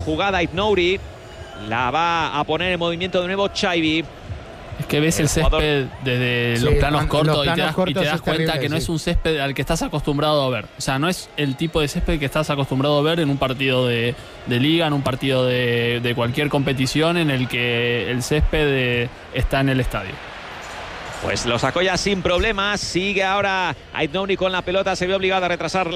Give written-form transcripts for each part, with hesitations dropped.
jugada Aït-Nouri. La va a poner en movimiento de nuevo Chaibi. Es que ves el césped desde los planos cortos y te das cuenta que no es un césped al que estás acostumbrado a ver. O sea, no es el tipo de césped que estás acostumbrado a ver en un partido de liga, en un partido de cualquier competición en el que el césped está en el estadio. Pues lo sacó ya sin problemas. Sigue ahora Aït-Nouri con la pelota. Se ve obligado a retrasar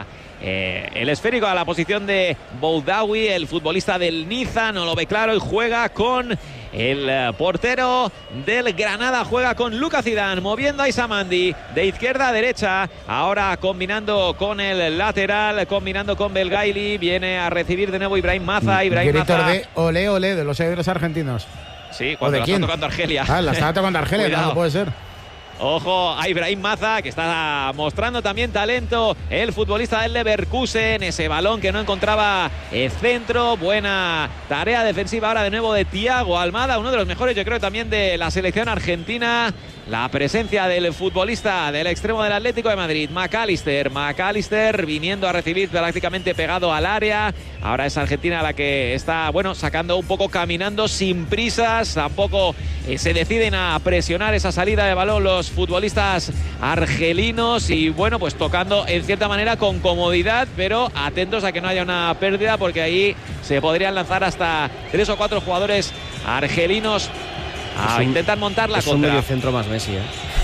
el esférico a la posición de Boudaoui, el futbolista del Niza. No lo ve claro y juega con el portero del Granada. Juega con Lucas Zidane, moviendo a Isamandi de izquierda a derecha. Ahora combinando con el lateral, combinando con Belgaili. Viene a recibir de nuevo Ibrahim Maza. Gritos de ole, ole de los seguidores argentinos. Sí, cuando la está tocando Argelia. La estaba tocando Argelia, no puede ser. Ojo a Ibrahim Maza, que está mostrando también talento, el futbolista del Leverkusen. Ese balón que no encontraba centro. Buena tarea defensiva ahora de nuevo de Thiago Almada, uno de los mejores, yo creo, también de la selección argentina. La presencia del futbolista del extremo del Atlético de Madrid, McAllister viniendo a recibir prácticamente pegado al área. Ahora es Argentina la que está, sacando un poco, caminando sin prisas. Tampoco se deciden a presionar esa salida de balón los futbolistas argelinos. Y pues tocando en cierta manera con comodidad, pero atentos a que no haya una pérdida, porque ahí se podrían lanzar hasta 3 o 4 jugadores argelinos a intentar montar la contra. Es un medio centro más Messi,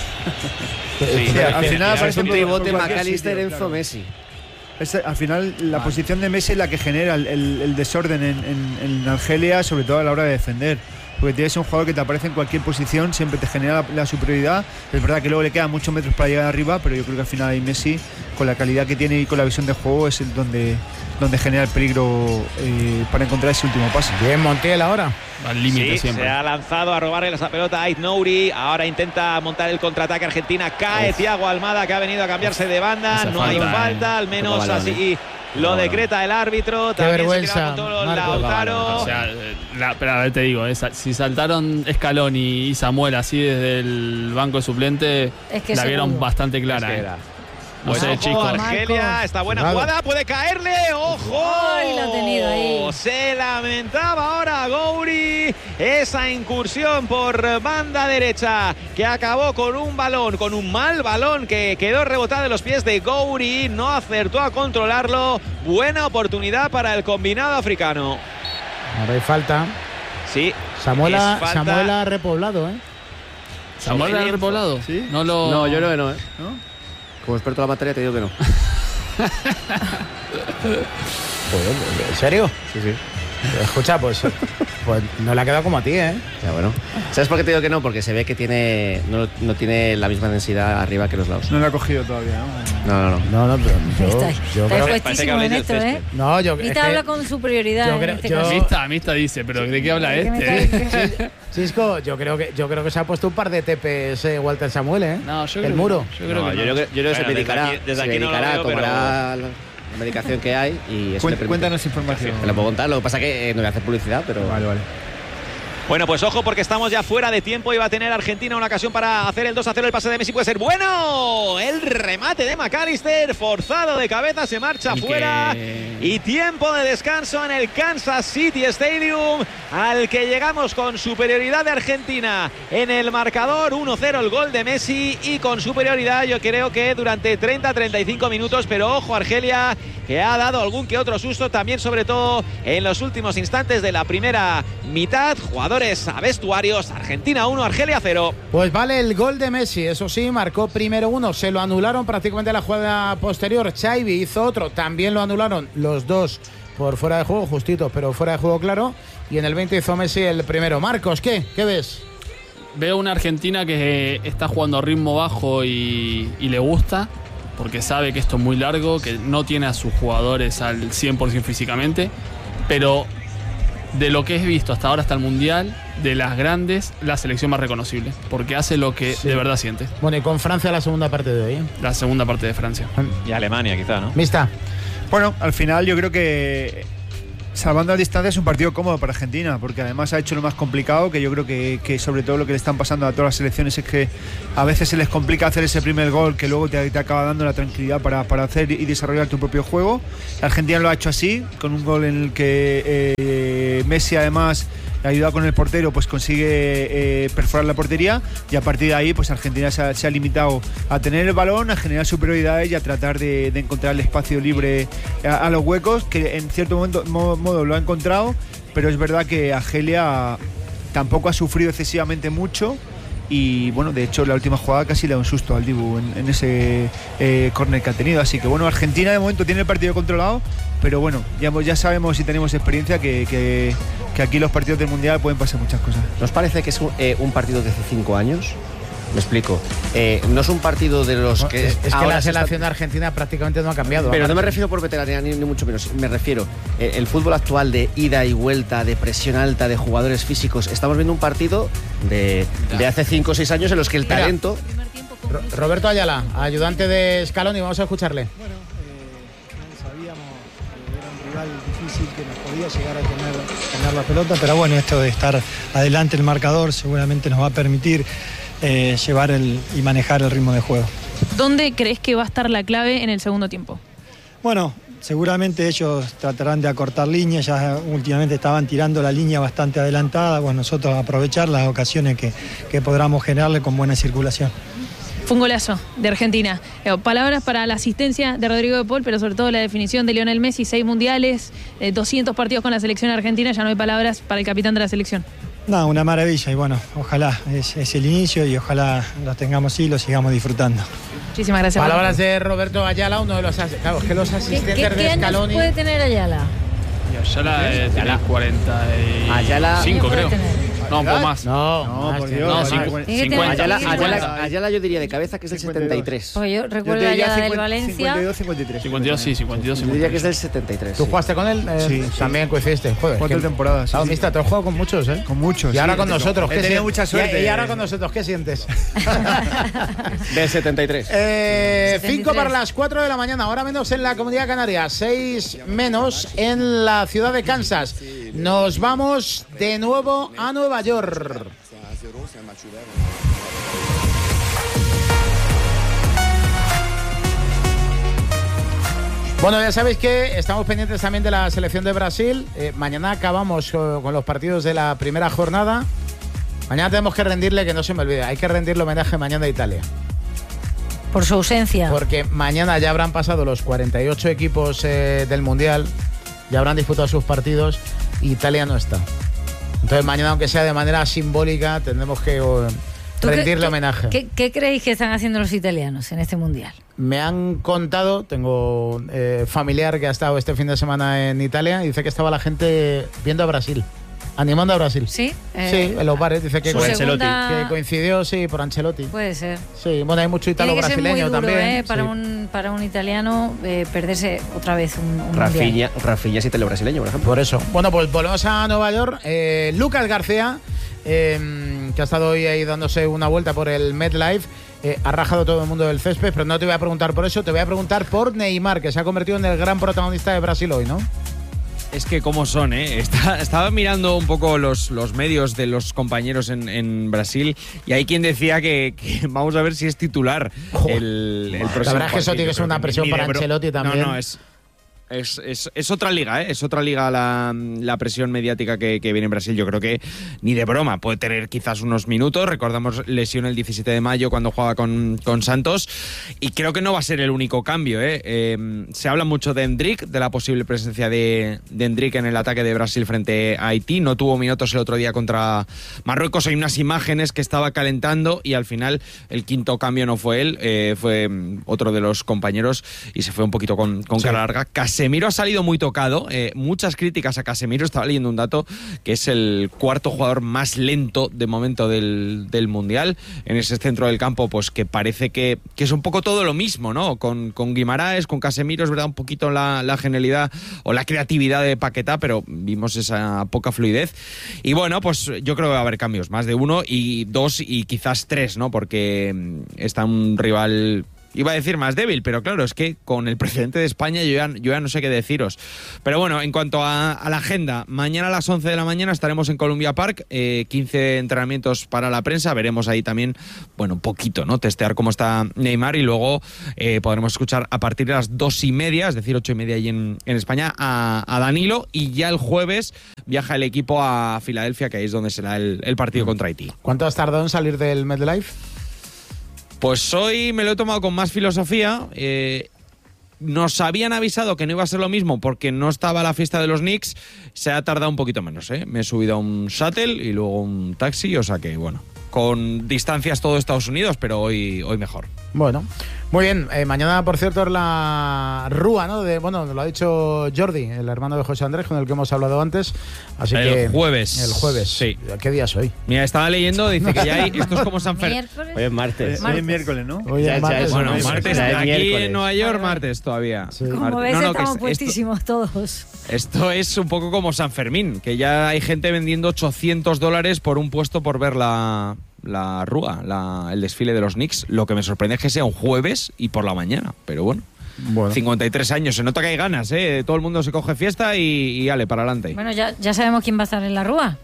Sí, al final aparece un pivote McAllister, Enzo, Messi. Al final la posición de Messi es la que genera el desorden en Argelia, sobre todo a la hora de defender. Porque tienes un jugador que te aparece en cualquier posición, siempre te genera la superioridad. Es verdad que luego le quedan muchos metros para llegar arriba, pero yo creo que al final ahí Messi, con la calidad que tiene y con la visión de juego, es donde genera el peligro para encontrar ese último pase. Bien, Montiel ahora. Al límite siempre. Se ha lanzado a robarle esa pelota a Aït-Nouri. Ahora intenta montar el contraataque Argentina. Cae Thiago Almada, que ha venido a cambiarse de banda. No hay falta, al menos así lo decreta el árbitro. Qué vergüenza, Lautaro. O sea, pero a ver, te digo, si saltaron Scaloni y Samuel así desde el banco de suplente, la vieron bastante clara. No sé, chicos. Argelia, esta buena jugada puede caerle. ¡Ojo! ¡Ay, lo ha tenido ahí! Se lamentaba ahora Gouiri esa incursión por banda derecha que acabó con un mal balón que quedó rebotado en los pies de Gouiri. No acertó a controlarlo. Buena oportunidad para el combinado africano. Ahora hay falta. Sí. Samuel ha repoblado, ¿Samuel ha repoblado? ¿Sí? No, yo creo que no, ¿No? Como experto en la materia te digo que no. ¿En serio? Sí. Escucha, pues no le ha quedado como a ti, Ya, bueno. ¿Sabes por qué te digo que no? Porque se ve que no tiene la misma densidad arriba que los lados. No lo ha cogido todavía, ¿no? No, pero yo creo que puestísimo en esto, No, Mista habla con superioridad en este caso. Mista dice, pero ¿de qué habla este? Cisco, yo creo que se ha puesto un par de tepes Walter Samuel, No, yo el muro. Yo creo que se dedicará. Desde aquí no lo veo, tomará la medicación que hay y eso Cuéntanos información. Te la puedo contar, lo que pasa es que no voy a hacer publicidad, pero... Vale. Bueno, pues ojo, porque estamos ya fuera de tiempo y va a tener Argentina una ocasión para hacer el 2-0. El pase de Messi puede ser bueno. El remate de McAllister, forzado de cabeza, se marcha fuera. Y tiempo de descanso en el Kansas City Stadium, al que llegamos con superioridad de Argentina en el marcador. 1-0 el gol de Messi y con superioridad yo creo que durante 30-35 minutos. Pero ojo, Argelia, que ha dado algún que otro susto también, sobre todo en los últimos instantes de la primera mitad. Jugadores a vestuarios. Argentina 1, Argelia 0. Pues vale el gol de Messi, eso sí, marcó primero uno, se lo anularon prácticamente la jugada posterior. Chaibi hizo otro, también lo anularon los dos por fuera de juego, justitos, pero fuera de juego claro. Y en el 20 hizo Messi el primero. Marcos, ¿qué ves? Veo una Argentina que está jugando a ritmo bajo y le gusta, porque sabe que esto es muy largo, que no tiene a sus jugadores al 100% físicamente, pero de lo que he visto hasta ahora, hasta el Mundial, de las grandes, la selección más reconocible, porque hace lo que de verdad siente. Bueno, y con Francia la segunda parte de hoy, La segunda parte de Francia. Y Alemania quizá, ¿no? Mista. Bueno, al final yo creo que salvando las distancias, es un partido cómodo para Argentina, porque además ha hecho lo más complicado, que yo creo que sobre todo lo que le están pasando a todas las selecciones es que a veces se les complica hacer ese primer gol que luego te acaba dando la tranquilidad para hacer y desarrollar tu propio juego. Argentina lo ha hecho así, con un gol en el que Messi además, ayudado con el portero, pues consigue perforar la portería, y a partir de ahí pues Argentina se ha limitado a tener el balón, a generar superioridades y a tratar de encontrar el espacio libre a los huecos, que en cierto modo lo ha encontrado, pero es verdad que Argelia tampoco ha sufrido excesivamente mucho. Y bueno, de hecho la última jugada casi le da un susto al Dibu en ese córner que ha tenido. Así que bueno, Argentina de momento tiene el partido controlado, pero bueno, ya sabemos y tenemos experiencia que aquí los partidos del Mundial pueden pasar muchas cosas. ¿Nos parece que es un partido de hace 5 años? Me explico. No es un partido de los que... Es que la selección de Argentina prácticamente no ha cambiado. Pero no me refiero por veteranía ni mucho menos. Me refiero, el fútbol actual de ida y vuelta, de presión alta, de jugadores físicos. Estamos viendo un partido de hace 5 o 6 años en los que el talento... Roberto Ayala, ayudante de Scaloni, vamos a escucharle. Bueno, sabíamos que era un rival difícil, que nos podía llegar a tener la pelota, pero bueno, esto de estar adelante el marcador seguramente nos va a permitir llevar y manejar el ritmo de juego. ¿Dónde crees que va a estar la clave en el segundo tiempo? Bueno, seguramente ellos tratarán de acortar líneas, ya últimamente estaban tirando la línea bastante adelantada, bueno, nosotros aprovechar las ocasiones que podamos generarle con buena circulación. Fue un golazo de Argentina. Palabras para la asistencia de Rodrigo de Paul, pero sobre todo la definición de Lionel Messi, 6 mundiales, 200 partidos con la selección argentina, ya no hay palabras para el capitán de la selección. No, una maravilla y bueno, ojalá es el inicio y ojalá lo tengamos y lo sigamos disfrutando. Muchísimas gracias. Palabras de Roberto Ayala, uno de los... Claro, que los asistentes de Scaloni... ¿Qué puede tener Ayala? Ayala tiene 45, Ayala, creo. No, un poco más. No, por Dios. No, 50. Ayala yo diría de cabeza que es del 73. Porque yo recuerdo a Ayala del Valencia. 52-53. 52, sí, 52. Yo diría que es del 73. ¿Tú jugaste con él? Sí. También coincidiste. Joder, 4 temporadas. Sí, mista, tú has jugado con muchos, ¿eh? Con muchos. Y ahora sí, con nosotros. He tenido mucha suerte. Y ahora con nosotros, ¿qué sientes? Del 73. 5 para las 4 de la mañana, ahora menos en la Comunidad Canaria, 6 menos en la ciudad de Kansas. Nos vamos de nuevo a Nueva York. Bueno, ya sabéis que estamos pendientes también de la selección de Brasil. Mañana acabamos con los partidos de la primera jornada. Mañana tenemos que rendirle, que no se me olvide, hay que rendirle homenaje mañana a Italia. Por su ausencia. Porque mañana ya habrán pasado los 48 equipos del Mundial, ya habrán disputado sus partidos y Italia no está. Entonces mañana, aunque sea de manera simbólica, tendremos que rendirle homenaje. ¿Qué creéis que están haciendo los italianos en este Mundial? Me han contado, tengo familiar que ha estado este fin de semana en Italia y dice que estaba la gente viendo a Brasil, animando a Brasil. ¿Sí? Sí, en los bares, dice que coincidió, sí, por Ancelotti. Puede ser. Sí, bueno, hay mucho italo-brasileño también. Para un italiano perderse otra vez un Mundial. Rafinha es italo-brasileño, por ejemplo. Por eso. Bueno, pues volvemos a Nueva York. Lucas García, que ha estado hoy ahí dándose una vuelta por el MetLife, ha rajado todo el mundo del césped, pero no te voy a preguntar por eso, te voy a preguntar por Neymar, que se ha convertido en el gran protagonista de Brasil hoy, ¿no? Es que cómo son, ¿eh? Estaba mirando un poco los medios de los compañeros en Brasil y hay quien decía que vamos a ver si es titular el próximo. La verdad es que eso tiene que ser una presión para Ancelotti también. No, es otra liga, ¿eh? Es otra liga la presión mediática que viene en Brasil. Yo creo que ni de broma puede tener quizás unos minutos. Recordamos lesión el 17 de mayo cuando jugaba con Santos y creo que no va a ser el único cambio, ¿eh? Se habla mucho de Endrick, de la posible presencia de Endrick en el ataque de Brasil frente a Haití. No tuvo minutos el otro día contra Marruecos. Hay unas imágenes que estaba calentando y al final el quinto cambio no fue él, fue otro de los compañeros y se fue un poquito con cara larga. Casemiro ha salido muy tocado, muchas críticas a Casemiro. Estaba leyendo un dato que es el cuarto jugador más lento de momento del Mundial en ese centro del campo, pues que parece que es un poco todo lo mismo, ¿no? Con Guimaraes, con Casemiro, es verdad, un poquito la genialidad o la creatividad de Paquetá, pero vimos esa poca fluidez. Y bueno, pues yo creo que va a haber cambios, más de uno y dos y quizás tres, ¿no? Porque está un rival iba a decir más débil, pero claro, es que con el presidente de España yo ya no sé qué deciros. Pero bueno, en cuanto a la agenda, mañana a las 11 de la mañana estaremos en Columbia Park, 15 entrenamientos para la prensa, veremos ahí también, bueno, un poquito, ¿no? Testear cómo está Neymar y luego podremos escuchar a partir de las 2:30, es decir, 8:30 allí en España, a Danilo, y ya el jueves viaja el equipo a Filadelfia, que ahí es donde será el partido contra Haití. ¿Cuánto has tardado en salir del MetLife? Pues hoy me lo he tomado con más filosofía. Nos habían avisado que no iba a ser lo mismo porque no estaba la fiesta de los Knicks. Se ha tardado un poquito menos, ¿eh? Me he subido a un shuttle y luego un taxi, o sea que, bueno, con distancias todo Estados Unidos, pero hoy mejor. Bueno, muy bien. Mañana, por cierto, es la Rúa, ¿no? Bueno, lo ha dicho Jordi, el hermano de José Andrés, con el que hemos hablado antes. Así que el jueves. El jueves. Sí. ¿Qué día es hoy? Mira, estaba leyendo, dice que ya hay... Esto es como San Fermín. Hoy es martes. Hoy es miércoles, ¿no? Hoy es martes. Bueno, martes. Aquí miércoles. en Nueva York, martes todavía. Sí. Como ves, estamos puestísimos todos. Esto es un poco como San Fermín, que ya hay gente vendiendo $800 por un puesto por ver la Rúa, el desfile de los Knicks. Lo que me sorprende es que sea un jueves y por la mañana, pero bueno. 53 años, se nota que hay ganas, ¿eh? Todo el mundo se coge fiesta y ale, para adelante. Bueno, ya sabemos quién va a estar en la Rúa.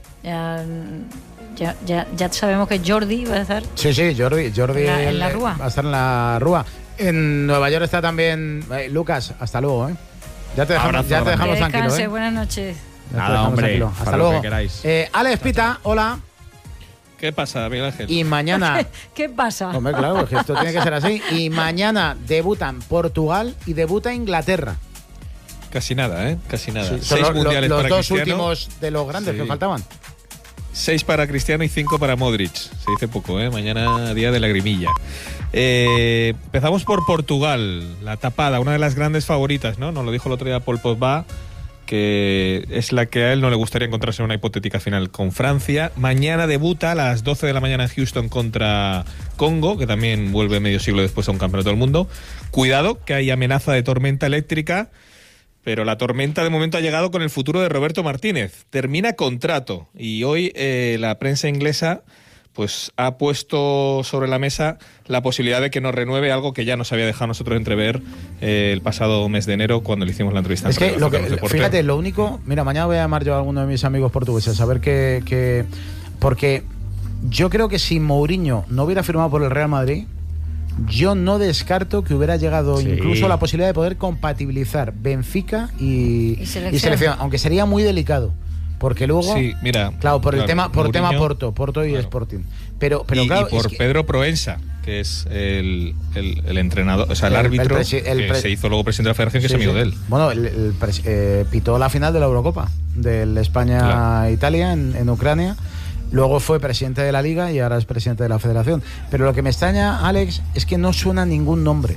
Ya sabemos que Jordi va a estar. Sí, Jordi en la Rúa. Va a estar en la Rúa. En Nueva York está también Lucas, hasta luego, ¿eh? Ya te dejamos tranquilo, ¿eh? Buenas noches. Nada, hombre, hasta luego. Lo que queráis. Alex Pita, hola. ¿Qué pasa, Miguel Ángel? Y mañana... ¿Qué pasa? Hombre, claro, que esto tiene que ser así. Y mañana debutan Portugal y debuta Inglaterra. Casi nada, ¿eh? Casi nada. Sí, 6 mundiales los para dos Cristiano, últimos de los grandes que faltaban. 6 para Cristiano y 5 para Modric. Se dice poco, ¿eh? Mañana día de lagrimilla. Empezamos por Portugal, la tapada, una de las grandes favoritas, ¿no? Nos lo dijo el otro día Paul Pogba, que es la que a él no le gustaría encontrarse en una hipotética final con Francia. Mañana debuta a las 12 de la mañana en Houston contra Congo, que también vuelve medio siglo después a un campeonato del mundo. Cuidado, que hay amenaza de tormenta eléctrica, pero la tormenta de momento ha llegado con el futuro de Roberto Martínez. Termina contrato y hoy la prensa inglesa pues ha puesto sobre la mesa la posibilidad de que nos renueve algo que ya nos había dejado nosotros entrever el pasado mes de enero cuando le hicimos la entrevista. Es que, fíjate, lo único... Mira, mañana voy a llamar yo a alguno de mis amigos portugueses a ver qué... Porque yo creo que si Mourinho no hubiera firmado por el Real Madrid, yo no descarto que hubiera llegado incluso la posibilidad de poder compatibilizar Benfica y selección, aunque sería muy delicado. Porque luego, claro, por el tema Porto y claro. Sporting. Pero claro, y por Pedro Proensa, que es el entrenador, o sea, el árbitro que se hizo luego presidente de la federación, que es amigo de él. Bueno, pitó la final de la Eurocopa, del España-Italia en Ucrania. Luego fue presidente de la Liga y ahora es presidente de la federación. Pero lo que me extraña, Alex, es que no suena ningún nombre.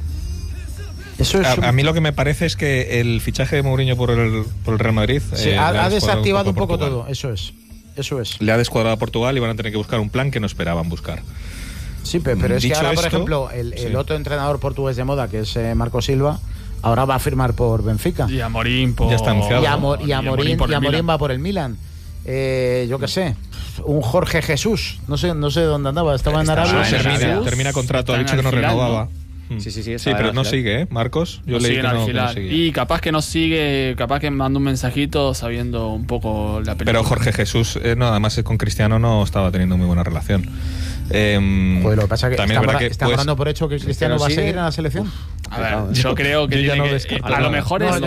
Eso es a mí lo que me parece es que el fichaje de Mourinho por el Real Madrid ha desactivado un poco todo. Eso es. Le ha descuadrado a Portugal y van a tener que buscar un plan que no esperaban buscar. Sí, pero es que ahora, por ejemplo, el otro entrenador portugués de moda, que es Marco Silva, ahora va a firmar por Benfica. Y Amorim ya está anunciado. Y Amorim va por el Milan. Yo qué sé, un Jorge Jesús, no sé dónde andaba, estaba en Arabia. Termina contrato, ha dicho que no renovaba. Sí, pero no sigue, Marcos. Yo leí que no sigue. Y capaz que no sigue, capaz que manda un mensajito sabiendo un poco la película. Pero Jorge Jesús, además con Cristiano no estaba teniendo muy buena relación. Lo que pasa es que estamos dando por hecho que Cristiano va a seguir en la selección. A ver, yo creo que a lo mejor es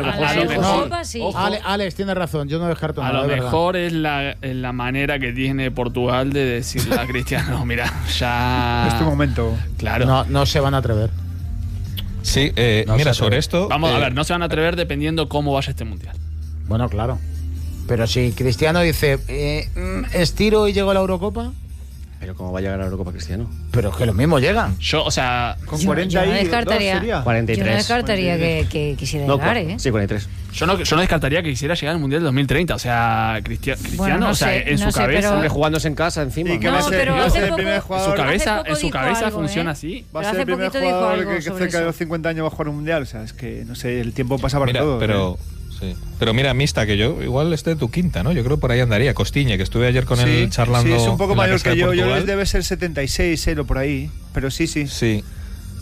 Alex tiene razón, yo no descarto nada. A lo mejor es la manera que tiene Portugal de decirle a Cristiano, mira, ya es tu momento. Claro. No se van a atrever. Sí, mira, sobre esto... Vamos a ver, no se van a atrever dependiendo cómo vaya este mundial. Bueno, claro. Pero si Cristiano dice, estiro y llego a la Eurocopa... Pero ¿cómo va a llegar a la Eurocopa Cristiano? Pero es que lo mismo llega. Yo, o sea, con 40 yo no descartaría, 43. Yo no descartaría que quisiera llegar, ¿eh? Sí, 43. Yo no descartaría que quisiera llegar al Mundial del 2030. O sea, Cristiano, bueno, no o sea, sé, en su cabeza. Pero... jugándose en casa encima. Y que pero hace el poco, primer jugador, en su cabeza funciona así. Va a ser el primer jugador que cerca de los 50 años va a jugar un Mundial. O sea, es que, no sé, el tiempo pasa para todo. Pero mira, Mista, que yo igual de tu quinta, ¿no? Yo creo por ahí andaría. Costiñe, que estuve ayer con él charlando. Sí, es un poco mayor que yo. Yo debe ser 76, o por ahí. Pero sí. Sí.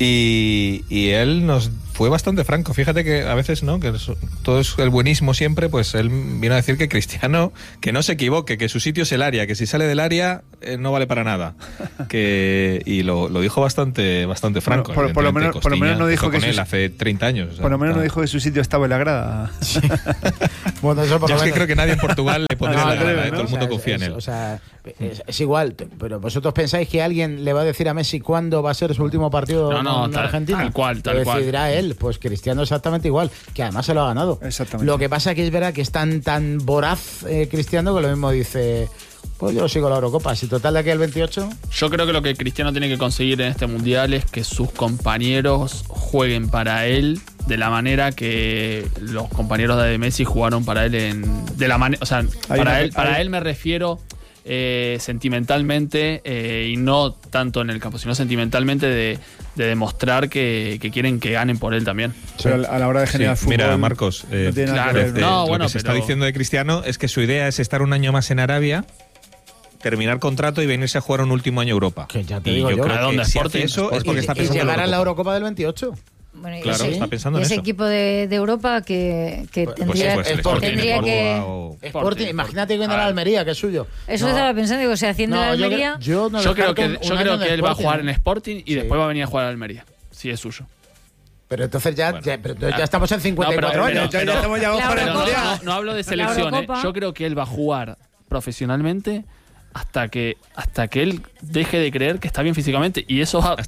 Y él nos fue bastante franco. Fíjate que a veces, ¿no? Que todo es el buenismo siempre, pues él vino a decir que Cristiano, que no se equivoque, que su sitio es el área, que si sale del área no vale para nada. Y lo dijo bastante franco. Bueno, por lo menos no dijo que con él hace 30 años. O sea, por lo menos no dijo que su sitio estaba en la grada. Sí. Bueno, eso por yo lo es que menos. creo que nadie en Portugal le pondría la grada, todo el mundo confía en él. O sea, es igual, pero vosotros pensáis que alguien le va a decir a Messi cuándo va a ser su último partido en Argentina. Tal cual. Lo decidirá él, pues Cristiano exactamente igual, que además se lo ha ganado. Exactamente. Lo que pasa que es verdad que es tan voraz Cristiano que lo mismo dice, pues yo sigo la Eurocopa, si total de aquí al 28. Yo creo que lo que Cristiano tiene que conseguir en este mundial es que sus compañeros jueguen para él de la manera que los compañeros de Messi jugaron para él para él me refiero sentimentalmente y no tanto en el campo, sino sentimentalmente de demostrar que quieren que ganen por él también. Pero a la hora de generar fútbol. Mira, Marcos, no tiene nada que ver, lo que se está diciendo de Cristiano es que su idea es estar un año más en Arabia, terminar contrato y venirse a jugar un último año a Europa. Que ya te y digo yo. creo que si hace eso es porque está pensando y llegar en a la Eurocopa del 28. Bueno, claro, está pensando en ese eso. equipo de Europa que tendría, tendría que... Sporting, imagínate que viene a la Almería, que es suyo. Eso estaba pensando, digo, o sea, haciendo la Almería... Yo creo que él va a jugar en Sporting y después va a venir a jugar a Almería, si es suyo. Pero entonces ya estamos en 54 años. No hablo de selecciones. Yo creo que él va a jugar profesionalmente hasta que él deje de creer que está bien físicamente, y eso va a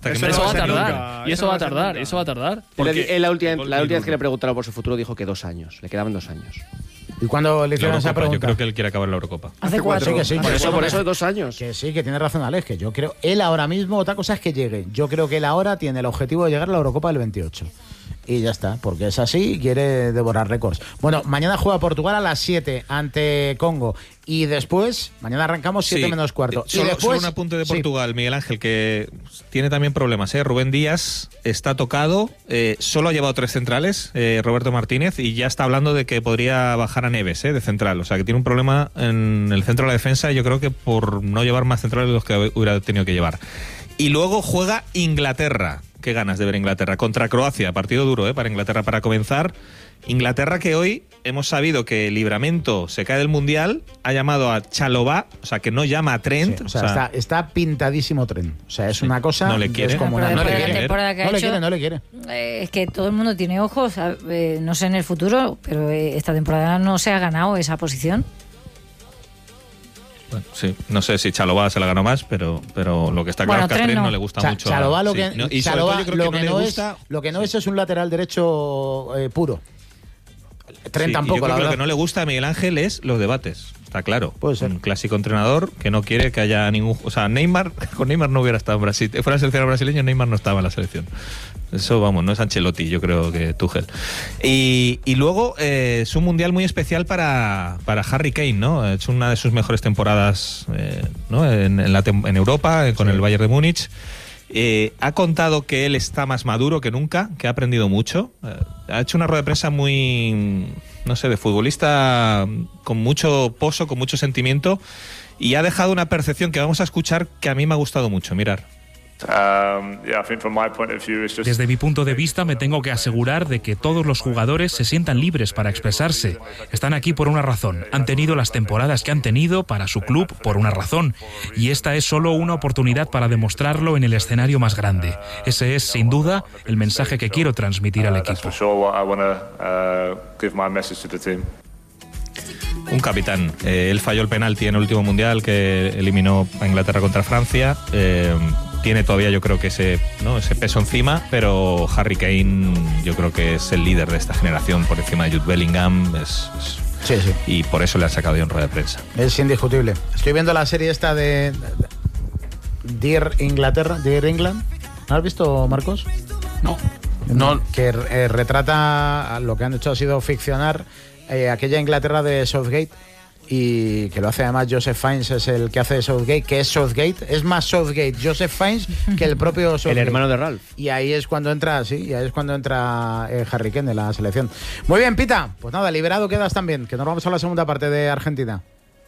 tardar. Porque la última vez que le preguntaron por su futuro dijo que 2 años, le quedaban 2 años. ¿Y cuando le hicieron esa pregunta? Yo creo que él quiere acabar la Eurocopa. Hace 4. Sí, por eso 2 años. Que sí, que tiene razón Alex, que yo creo, él ahora mismo, otra cosa es que llegue. Yo creo que él ahora tiene el objetivo de llegar a la Eurocopa del 28. Y ya está, porque es así y quiere devorar récords. Bueno, mañana juega Portugal a las 7 ante Congo. Y después, mañana arrancamos 7 menos cuarto. Solo un apunte de Portugal, Miguel Ángel, que tiene también problemas. Rubén Díaz está tocado, solo ha llevado 3 centrales, Roberto Martínez, y ya está hablando de que podría bajar a Neves de central. O sea, que tiene un problema en el centro de la defensa, y yo creo que por no llevar más centrales de los que hubiera tenido que llevar. Y luego juega Inglaterra. Qué ganas de ver Inglaterra contra Croacia, partido duro para Inglaterra para comenzar. Inglaterra, que hoy hemos sabido que Livramento se cae del Mundial, ha llamado a Chalobah, o sea, que no llama a Trent. Sí, o sea, está pintadísimo Trent. O sea, es una cosa... No le quiere. No le quiere. Es que todo el mundo tiene ojos, no sé en el futuro, pero esta temporada no se ha ganado esa posición. Bueno, sí, no sé si Chalobah se la ganó más, pero lo que está claro es que a Trent no le gusta mucho. Chalobah lo que no es es un lateral derecho puro. Trent tampoco. Yo creo que lo que no le gusta a Miguel Ángel es los debates. Está claro. Puede ser. Un clásico entrenador que no quiere que haya ningún... O sea, con Neymar no hubiera estado en Brasil. Fuera seleccionador brasileño, Neymar no estaba en la selección. Eso, vamos, no es Ancelotti, yo creo que Tuchel. Y luego es un mundial muy especial para Harry Kane, ¿no? Ha hecho una de sus mejores temporadas ¿no? en Europa, con el Bayern de Múnich. Ha contado que él está más maduro que nunca, que ha aprendido mucho. Ha hecho una rueda de prensa muy, no sé, de futbolista con mucho pozo, con mucho sentimiento, y ha dejado una percepción que vamos a escuchar que a mí me ha gustado mucho. Mirar. Desde mi punto de vista, me tengo que asegurar de que todos los jugadores se sientan libres para expresarse. Están aquí por una razón. Han tenido las temporadas que han tenido para su club por una razón. Y esta es solo una oportunidad para demostrarlo en el escenario más grande. Ese es, sin duda, el mensaje que quiero transmitir al equipo. Un capitán. Él falló el penalti en el último mundial que eliminó a Inglaterra contra Francia. Tiene todavía, yo creo que ese peso encima, pero Harry Kane yo creo que es el líder de esta generación por encima de Jude Bellingham. Sí. Y por eso le han sacado en rueda de prensa. Es indiscutible. Estoy viendo la serie esta de Dear England. ¿No has visto, Marcos? No. Que retrata, lo que han hecho ha sido ficcionar aquella Inglaterra de Southgate, y que lo hace además Joseph Fiennes, es el que hace de Southgate, que es Southgate, es más Southgate Joseph Fiennes que el propio Southgate. El hermano de Ralph. Y ahí es cuando entra, Harry Kane de la selección. Muy bien, Pita, pues nada, liberado quedas también, que nos vamos a la segunda parte de Argentina.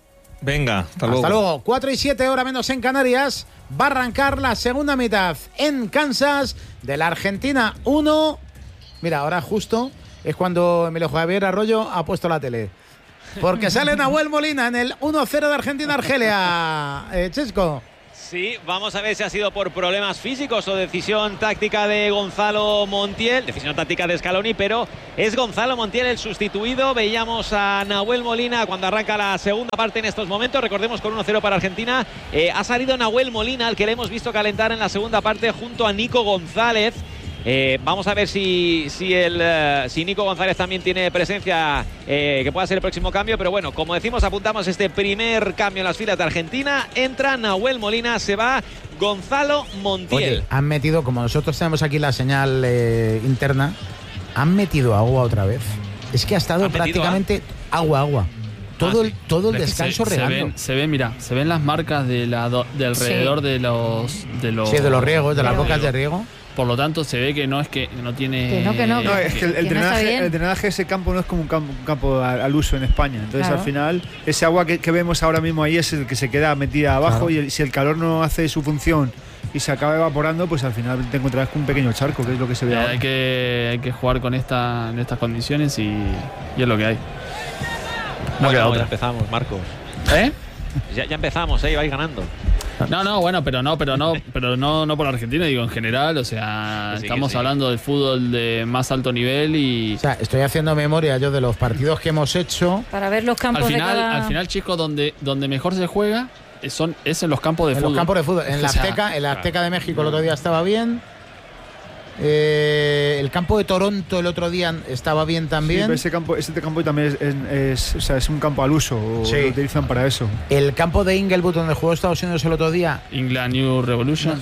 Venga, hasta luego. Hasta luego. 4:07, hora menos en Canarias. Va a arrancar la segunda mitad en Kansas de la Argentina 1. Mira, ahora justo es cuando Emilio Javier Arroyo ha puesto la tele. Porque sale Nahuel Molina en el 1-0 de Argentina-Argelia. Chesco. Sí, vamos a ver si ha sido por problemas físicos o decisión táctica de Gonzalo Montiel, decisión táctica de Scaloni, pero es Gonzalo Montiel el sustituido. Veíamos a Nahuel Molina cuando arranca la segunda parte en estos momentos, recordemos con 1-0 para Argentina. Ha salido Nahuel Molina, al que le hemos visto calentar en la segunda parte junto a Nico González. Vamos a ver si Nico González también tiene presencia, que pueda ser el próximo cambio. Pero bueno, como decimos, apuntamos este primer cambio en las filas de Argentina. Entra Nahuel Molina, se va Gonzalo Montiel. Oye, han metido, como nosotros tenemos aquí la señal interna, han metido agua otra vez. Es que ha estado prácticamente agua. Todo el descanso regando. Se ven las marcas de alrededor de los sí, de los riegos, de las bocas de riego. Por lo tanto, se ve que no tiene... No, es que el drenaje de ese campo no es como un campo al uso en España. Entonces, al final, ese agua que vemos ahora mismo ahí es el que se queda metida abajo. Y si el calor no hace su función y se acaba evaporando, pues al final te encontrarás con un pequeño charco, que es lo que se ve ahora. Hay que jugar en estas condiciones y es lo que hay. No queda otra. Ya empezamos, Marcos. Ya empezamos, vais ganando. Bueno, pero no por Argentina, digo en general, o sea, estamos hablando del fútbol de más alto nivel y... O sea, estoy haciendo memoria yo de los partidos que hemos hecho. Para ver los campos al final, chicos, donde mejor se juega es en los campos de fútbol. En los campos de fútbol. En la Azteca de México el otro día estaba bien. El campo de Toronto el otro día estaba bien también. Sí, pero ese campo también es un campo al uso, lo utilizan para eso. El campo de Inglewood donde jugó Estados Unidos el otro día, England New Revolution.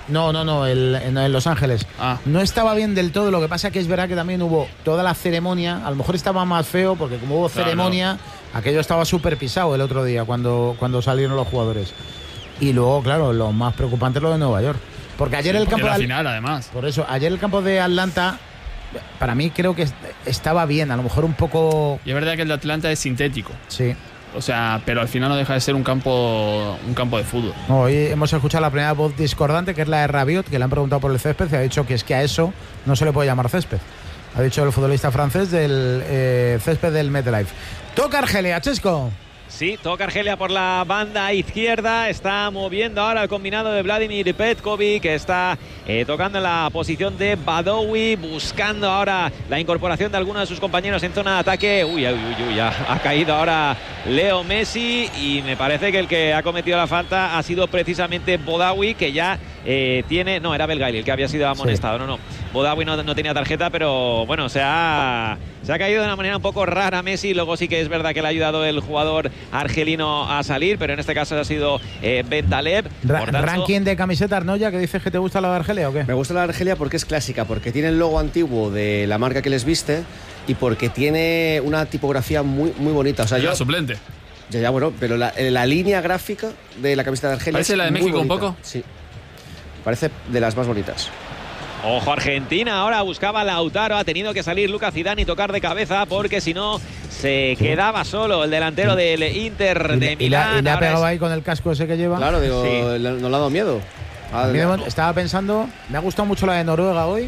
En Los Ángeles. No estaba bien del todo. Lo que pasa que es verdad que también hubo toda la ceremonia. A lo mejor estaba más feo porque como hubo ceremonia, aquello estaba súper pisado el otro día cuando salieron los jugadores. Y luego, claro, lo más preocupante es lo de Nueva York. Porque ayer el campo de final, además. Por eso, ayer el campo de Atlanta, para mí creo que estaba bien, a lo mejor un poco. Y es verdad que el de Atlanta es sintético. Sí. O sea, pero al final no deja de ser un campo de fútbol. Hoy hemos escuchado la primera voz discordante, que es la de Rabiot, que le han preguntado por el césped y ha dicho que es que a eso no se le puede llamar césped. Ha dicho el futbolista francés del césped del MetLife. Toca Argelia, Chesco. Sí, toca Argelia por la banda izquierda. Está moviendo ahora el combinado de Vladimir Petkovic, que está tocando en la posición de Badowi, buscando ahora la incorporación de algunos de sus compañeros en zona de ataque. Uy, ha caído ahora Leo Messi y me parece que el que ha cometido la falta ha sido precisamente Bodawi, que ya tiene... No, era Belgaili el que había sido amonestado. Sí. No. Bodawi no tenía tarjeta, pero bueno, se ha caído de una manera un poco rara Messi. Luego sí que es verdad que le ha ayudado el jugador argelino a salir, pero en este caso ha sido Bentaleb. Ranking de camisetas, ¿no? Ya que dices que te gusta la de Argelia o qué. Me gusta la de Argelia porque es clásica, porque tiene el logo antiguo de la marca que les viste y porque tiene una tipografía muy, muy bonita. O sea, yo suplente. Ya, bueno, pero la línea gráfica de la camiseta de Argelia ¿parece la de México un poco? Sí. Parece de las más bonitas. Ojo Argentina, ahora buscaba Lautaro, ha tenido que salir Lucas Zidane y tocar de cabeza porque si no se quedaba solo el delantero del Inter de Milán. Y le ha pegado ahí con el casco ese que lleva. Claro, digo, no le ha dado miedo. Estaba pensando, me ha gustado mucho la de Noruega hoy.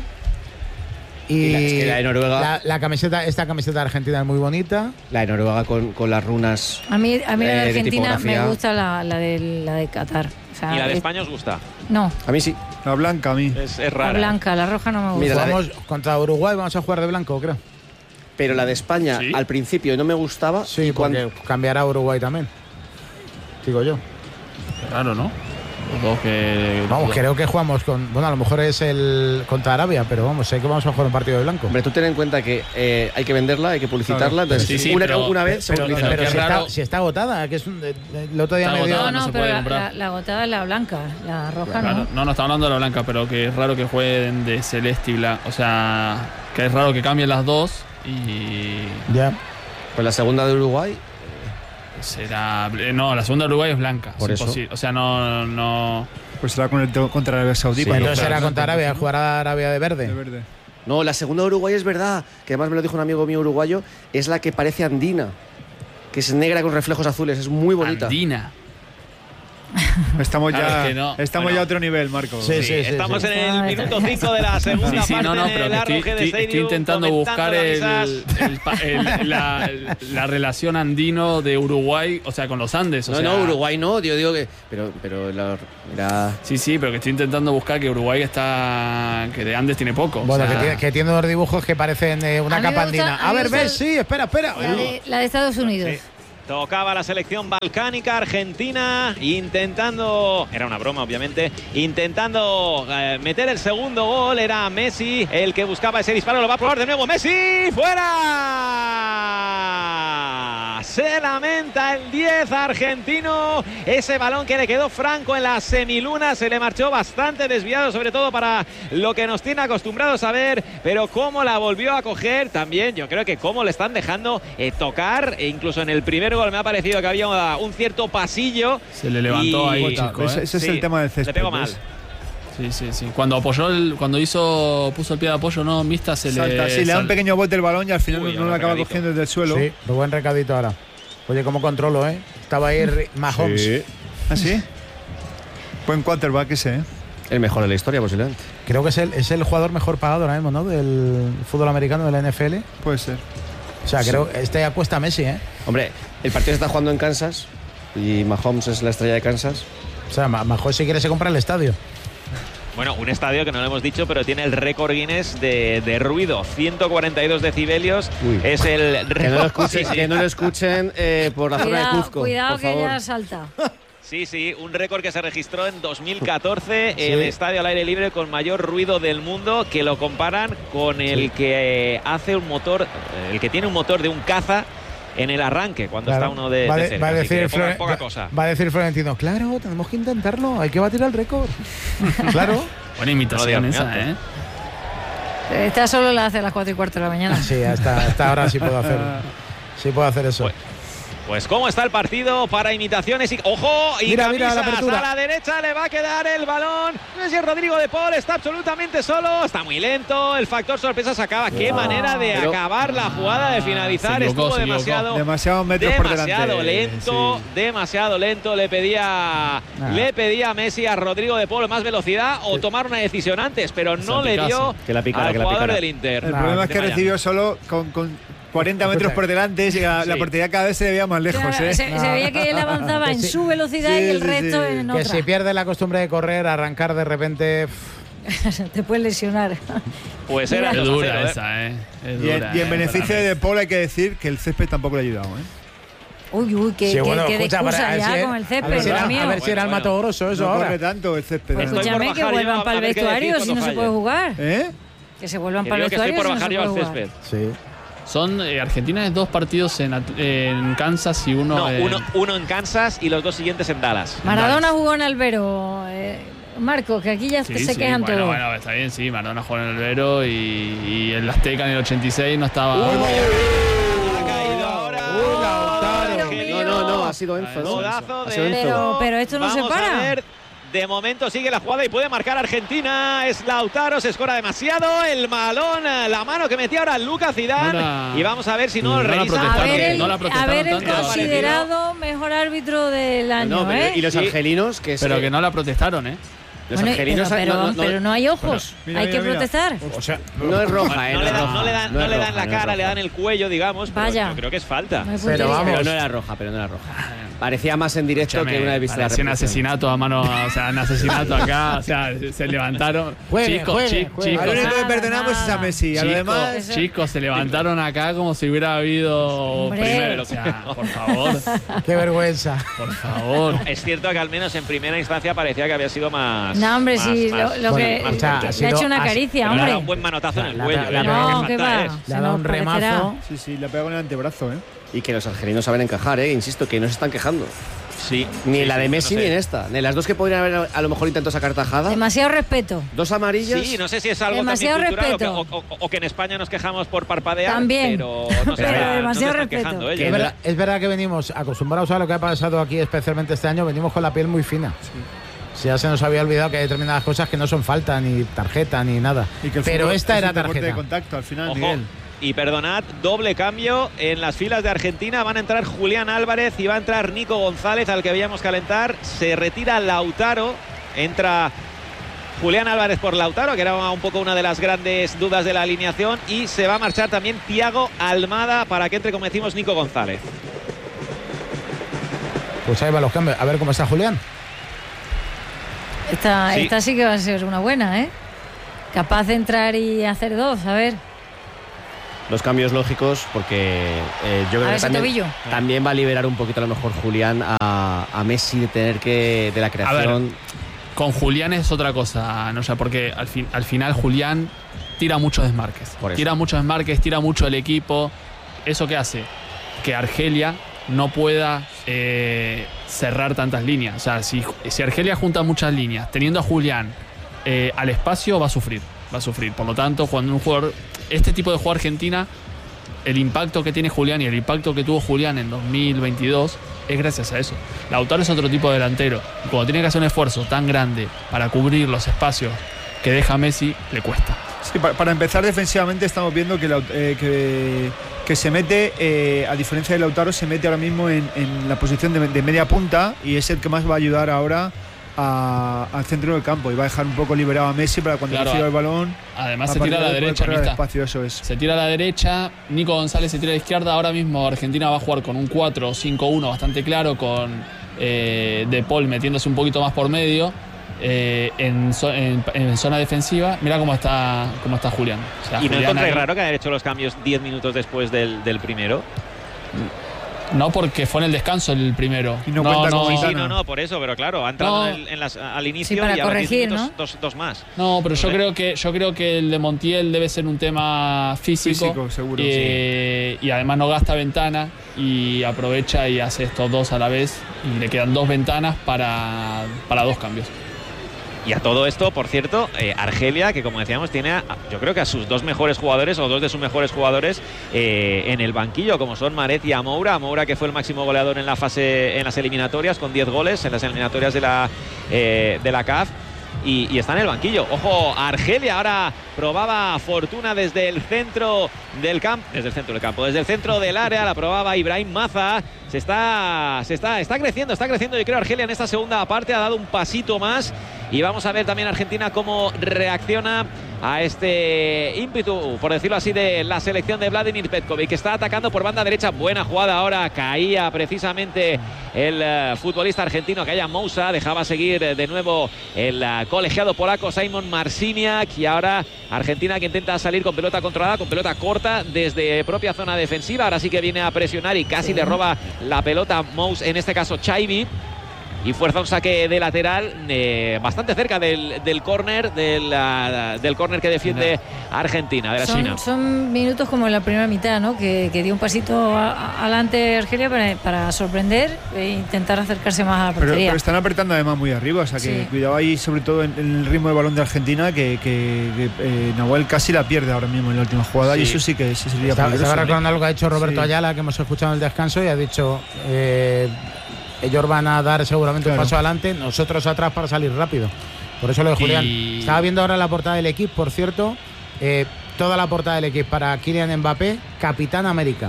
Y la de Noruega, esta camiseta de Argentina es muy bonita. La de Noruega con las runas. A mí la de Argentina me gusta la de Qatar. O sea, ¿y la de España os gusta? No. A mí sí. La blanca a mí. Es rara. La blanca, la roja no me gusta. Mira, vamos contra Uruguay, vamos a jugar de blanco, creo. Pero la de España al principio no me gustaba. Sí, porque cambiará a Uruguay también. Digo yo. Claro, ¿no? Creo que jugamos con... Bueno, a lo mejor es contra Arabia, pero vamos, sé que vamos a jugar un partido de blanco. Hombre, tú ten en cuenta que hay que venderla, hay que publicitarla. Entonces, una vez se utiliza. Pero si está agotada, que es el otro día me dio... No, pero la agotada es la blanca, la roja claro, no. No, está hablando de la blanca, pero que es raro que jueguen de celeste y blanco. O sea, que es raro que cambien las dos y... Ya. Pues la segunda de Uruguay... No, la segunda de Uruguay es blanca. Por eso. O sea, no. Pues será contra Arabia Saudí. Sí, entonces será contra Arabia, jugará Arabia de verde. No, la segunda de Uruguay es verdad, que además me lo dijo un amigo mío uruguayo, es la que parece andina. que es negra con reflejos azules, es muy bonita. Andina. Estamos Claro, ya, que no. estamos ya a otro nivel, Marco. Sí, Estamos en el minuto 5 de la segunda parte pero en que el Arrowhead estoy Stadium, intentando buscar la relación andino de Uruguay, o sea, con los Andes. O sea, Uruguay no, yo digo que. Pero mira. Sí, pero que estoy intentando buscar que Uruguay que de Andes tiene poco. Bueno, o sea, que tiene unos dibujos que parecen una A mí me capa gusta- andina. a A mí ver, me ves, gusta- sí, espera. La de Estados Unidos. Sí. Tocaba la selección balcánica, Argentina, intentando, era una broma obviamente, intentando meter el segundo gol. Era Messi el que buscaba ese disparo, lo va a probar de nuevo Messi, ¡fuera! Se lamenta el 10 argentino, ese balón que le quedó franco en la semiluna, se le marchó bastante desviado, sobre todo para lo que nos tiene acostumbrados a ver, pero cómo la volvió a coger también. Yo creo que cómo le están dejando tocar, e incluso en el primer gol me ha parecido que había un cierto pasillo. se le levantó ahí, chico. Ese es Sí, el tema del césped. le pegó mal. ¿ves? Sí. Cuando puso el pie de apoyo, no, Mista se Salta, le. le da un pequeño bote el balón y al final Uy, no lo ahora acaba recadito. cogiendo desde el suelo. Sí, buen recadito ahora. Oye, cómo controlo, ¿eh? Estaba ahí Mahomes. Sí. ¿Ah, sí? Buen quarterback ese, ¿eh? El mejor de la historia, posiblemente. Creo que es el jugador mejor pagado ahora mismo, ¿no? Del fútbol americano, de la NFL. Puede ser. O sea, creo que acuesta a Messi, ¿eh? Hombre, el partido se está jugando en Kansas y Mahomes es la estrella de Kansas. O sea, Mahomes si quiere se compra el estadio. Bueno, un estadio que no lo hemos dicho, pero tiene el récord Guinness de ruido, 142 decibelios. Uy. Es el Que no lo récord. escuchen, que no lo escuchen por la zona de Cuzco. Cuidado por que favor. ya salta. Sí, un récord que se registró en 2014, el estadio al aire libre con mayor ruido del mundo, que lo comparan con el que hace un motor, el que tiene un motor de un caza en el arranque, cuando Claro. está uno de va, cerca. a Así decir que poca cosa. va a decir Florentino, claro, tenemos que intentarlo, hay que batir el récord. Claro. Buena imitación No lo digas, esa, ¿eh? Esta solo la hace a las 4:15 de la mañana. Sí, hasta ahora sí puedo hacer. Sí puedo hacer eso. Pues cómo está el partido para imitaciones y ¡ojo! Y Mira, camisas la apertura. a la derecha le va a quedar el balón. No sé si Rodrigo de Paul está absolutamente solo, está muy lento. El factor sorpresa se acaba. Qué manera de acabar la jugada, de finalizar. se equivocó, Estuvo demasiado metros por delante. demasiado lento. Le pedía a Messi, a Rodrigo de Paul más velocidad o tomar una decisión antes, pero no le dio Que la picara, al que la jugador picara. del Inter. El problema es De que Miami. recibió solo con 40 metros por delante y la portería cada vez se le veía más lejos, Claro, ¿eh? se veía que él avanzaba en su velocidad y el resto en Que otra. si pierde la costumbre de correr, arrancar de repente. Te puedes lesionar. Pues era Es 2-0, dura ¿eh? esa, ¿eh? Es Y dura, en beneficio de Paul hay que decir que el césped tampoco le ha ayudado, ¿eh? Uy, qué Sí, bueno, qué escucha, excusa para- ya a ver con el a ver césped, si era- Dios mío. a ver si era el Mato Grosso eso No ahora. corre tanto el césped. Pues ¿no? escúchame, que bajar yo, vuelvan a para el ver qué decir vestuario si cuando no se falle. puede jugar. ¿Eh? Que se vuelvan Que para el digo que estoy vestuario por si no bajar se yo al puede jugar. césped. Sí. Son Argentina es 2 partidos en Kansas y uno No, en. uno en Kansas y los 2 siguientes en Dallas. Maradona jugó en Albero. Marco, que aquí ya Sí, se sí, quejan bueno, todos. bueno, está bien, sí. Maradona jugó en el Albero y el Azteca en el 86 no estaba. Ha caído ahora. No, ha sido Enzo. ¿no? Golazo Ha sido de Enzo. Pero esto no se Vamos a para. ver. De momento sigue la jugada y puede marcar Argentina. Es Lautaro, se escora demasiado. El balón, la mano que metía ahora Lucas Zidane. No la- Y vamos a ver si no, no la revisan. protestaron, A ver el, no la protestaron a ver el tanto. considerado mejor árbitro del año, No, pero- ¿eh? y los Sí. argelinos que Pero se- que no la protestaron, ¿eh? los Bueno, argelinos pero no hay ojos. Mira, hay mira, que mira. protestar. O sea, no es roja, No le dan, no le dan, No no es le roja, dan la no es cara, le roja. dan el cuello, digamos. Pero Vaya. yo creo que es falta. No hay Pero puntería. vamos. Pero no era roja, Parecía más en directo Escúchame, que una vista de la parecía un repetición. asesinato a mano, o sea, un asesinato acá, o sea, se levantaron. Juegue, chicos, juegue, chicos, juegue. Al único que Nada, perdonamos nada. es a Messi. A lo demás. chicos, se levantaron acá como si hubiera habido Hombre. primero, o sea, por favor, qué vergüenza. por favor. Es cierto que al menos en primera instancia parecía que había sido más. No, hombre, más- sí, más- lo Bueno, que o sea, le ha ha sido- hecho una ha- caricia, Pero le ha dado un hombre. buen manotazo en el La- cuello. la- ¿eh? la- No, Qué que falta va. es. Le Se ha dado nos un parecerá. remazo. Sí, sí, le pega con el antebrazo, ¿eh? Y que los argelinos saben encajar, insisto, que no se están quejando. Sí. Ni en Sí, la de sí, Messi no ni sé. en esta. Ni en las dos que podrían haber a lo mejor intentado sacar tajada. Demasiado respeto. 2 amarillas. Sí, no sé si es algo Demasiado también cultural respeto. o que en España nos quejamos por parpadear. También. Pero no sé, Pero no se demasiado están respeto. quejando Que ellos. es verdad que venimos acostumbrados a lo que ha pasado aquí, especialmente este año, venimos con la piel muy fina. Si ya se nos había olvidado que hay determinadas cosas que no son falta, ni tarjeta, ni nada. Y que el Pero fútbol esta es era un deporte de tarjeta. contacto al final, Ojo, Miguel. y perdonad, doble cambio en las filas de Argentina. Van a entrar Julián Álvarez y va a entrar Nico González, al que veíamos calentar. Se retira Lautaro, entra Julián Álvarez por Lautaro, que era un poco una de las grandes dudas de la alineación, y se va a marchar también Thiago Almada para que entre, como decimos, Nico González. Pues ahí van los cambios. A ver cómo está Julián. Esta sí que va a ser una buena, ¿eh? Capaz de entrar y hacer dos, a ver. Los cambios lógicos, porque yo creo que también va a liberar un poquito a lo mejor Julián a Messi de la creación. Con Julián es otra cosa, no sé, porque al final Julián tira muchos desmarques. Tira mucho el equipo. ¿Eso qué hace? Que Argelia no pueda cerrar tantas líneas. O sea, si Argelia junta muchas líneas, teniendo a Julián al espacio, va a sufrir. Por lo tanto, cuando un jugador, este tipo de juego Argentina, el impacto que tiene Julián y el impacto que tuvo Julián en 2022 es gracias a eso. Lautaro es otro tipo de delantero. Y cuando tiene que hacer un esfuerzo tan grande para cubrir los espacios que deja Messi, le cuesta. Sí, para empezar defensivamente estamos viendo que se mete, a diferencia de Lautaro, se mete ahora mismo en la posición de media punta y es el que más va a ayudar ahora al centro del campo y va a dejar un poco liberado a Messi para cuando reciba el balón. Además se tira a la derecha, eso es. Se tira a la derecha, Nico González se tira a la izquierda. Ahora mismo Argentina va a jugar con un 4-5-1 bastante claro, con De Paul metiéndose un poquito más por medio en zona defensiva. Mira cómo está Julián. O sea, ¿Y no encontré ahí raro que hayan hecho los cambios 10 minutos después del primero? No, porque fue en el descanso el primero. Y no, por eso, pero claro, ha entrado al inicio para y ahora corregir, 10 minutos, dos más. No, pero yo creo que el de Montiel debe ser un tema físico seguro. Y además no gasta ventana y aprovecha y hace estos dos a la vez y le quedan 2 ventanas para 2 cambios. Y a todo esto, por cierto, Argelia, que como decíamos, tiene yo creo que a sus 2 mejores jugadores o 2 de sus mejores jugadores en el banquillo, como son Maret y Amoura, que fue el máximo goleador en las eliminatorias con 10 goles en las eliminatorias de la CAF. Y está en el banquillo. Ojo, Argelia ahora probaba fortuna desde el centro del campo. Desde el centro del área la probaba Ibrahim Maza. Está creciendo. Yo creo Argelia en esta segunda parte ha dado un pasito más. Y vamos a ver también Argentina cómo reacciona a este ímpetu, por decirlo así, de la selección de Vladimir Petkovic, que está atacando por banda derecha. Buena jugada ahora, caía precisamente el futbolista argentino Kaja Moussa, dejaba seguir de nuevo el colegiado polaco Simon Marciniak, y ahora Argentina que intenta salir con pelota controlada, con pelota corta desde propia zona defensiva. Ahora sí que viene a presionar y casi le roba la pelota Moussa, en este caso Chaibi, y fuerza un saque de lateral bastante cerca del córner del córner que defiende Argentina, de la China. Son minutos como en la primera mitad, ¿no? Que dio un pasito adelante Argelia para sorprender e intentar acercarse más a la portería. Pero están apretando además muy arriba, o sea que cuidado ahí, sobre todo en el ritmo de balón de Argentina, que Nahuel casi la pierde ahora mismo en la última jugada, y eso sí que sería peligroso. Estaba recordando algo que ha hecho Roberto Ayala, que hemos escuchado en el descanso, y ha dicho ellos van a dar seguramente un paso adelante, nosotros atrás para salir rápido. Por eso lo de Julián. Estaba viendo ahora la portada del equipo, por cierto, toda la portada del equipo para Kylian Mbappé, Capitán América.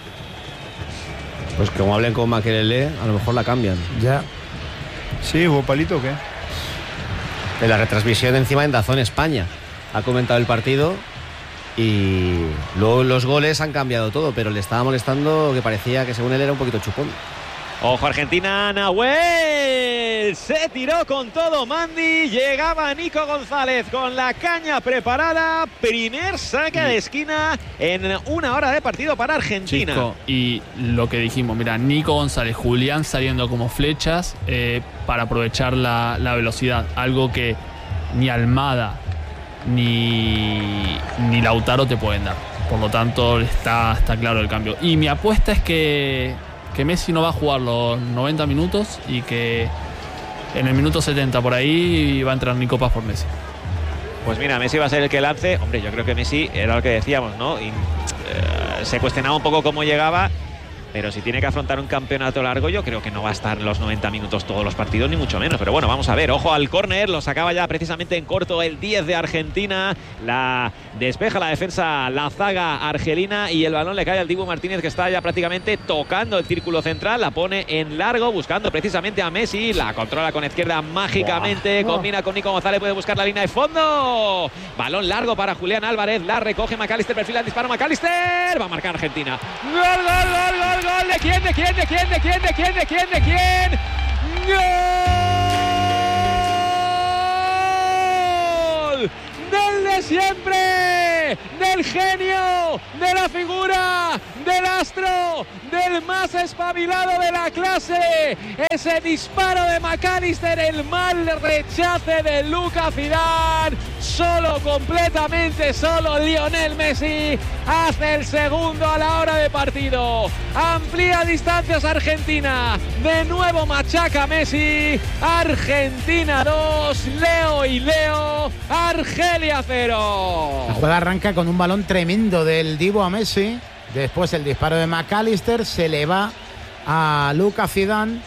Pues como hablen con Makelele, a lo mejor la cambian. Ya. Sí, ¿hubo palito o qué? En la retransmisión encima en DAZN España ha comentado el partido y luego los goles han cambiado todo, pero le estaba molestando que parecía que según él era un poquito chupón. Ojo Argentina, Nahuel se tiró con todo Mandi, llegaba Nico González con la caña preparada, primer saque de esquina en 1 hora de partido para Argentina. Chico, y lo que dijimos, mira, Nico González, Julián saliendo como flechas para aprovechar la velocidad, algo que ni Almada ni Lautaro te pueden dar. Por lo tanto está claro el cambio. Y mi apuesta es que Messi no va a jugar los 90 minutos y que en el minuto 70 por ahí va a entrar Nico Paz por Messi. Pues mira, Messi va a ser el que lance. Hombre, yo creo que Messi era lo que decíamos, ¿no? Y, se cuestionaba un poco cómo llegaba. pero si tiene que afrontar un campeonato largo, yo creo que no va a estar los 90 minutos todos los partidos, ni mucho menos. Pero bueno, vamos a ver. Ojo al córner, lo sacaba ya precisamente en corto el 10 de Argentina. La despeja la defensa, la zaga argelina, y el balón le cae al Dibu Martínez, que está ya prácticamente tocando el círculo central. La pone en largo, buscando precisamente a Messi. La controla con izquierda mágicamente. Combina con Nico González, puede buscar la línea de fondo. Balón largo para Julián Álvarez. La recoge McAllister, perfila el disparo McAllister. Va a marcar Argentina. ¡Gol, gol, gol, gol, gol! ¿De quién? ¿De quién? ¿De quién? ¿De quién? ¿De quién? ¿De quién? ¿De quién? ¡Gol! ¡Del de siempre! ¡Del genio! ¡De la figura! ¡Del astro! ¡Del más espabilado de la clase! Ese disparo de McAllister, el mal rechace de Luka Zidane. Solo, completamente solo, Lionel Messi hace el segundo a la hora de partido. Amplía distancias Argentina. De nuevo machaca Messi. Argentina 2, Leo, Argelia 0. La jugada arranca con un balón tremendo del Dibu a Messi. Después el disparo de McAllister, se le va a Luka Zidane.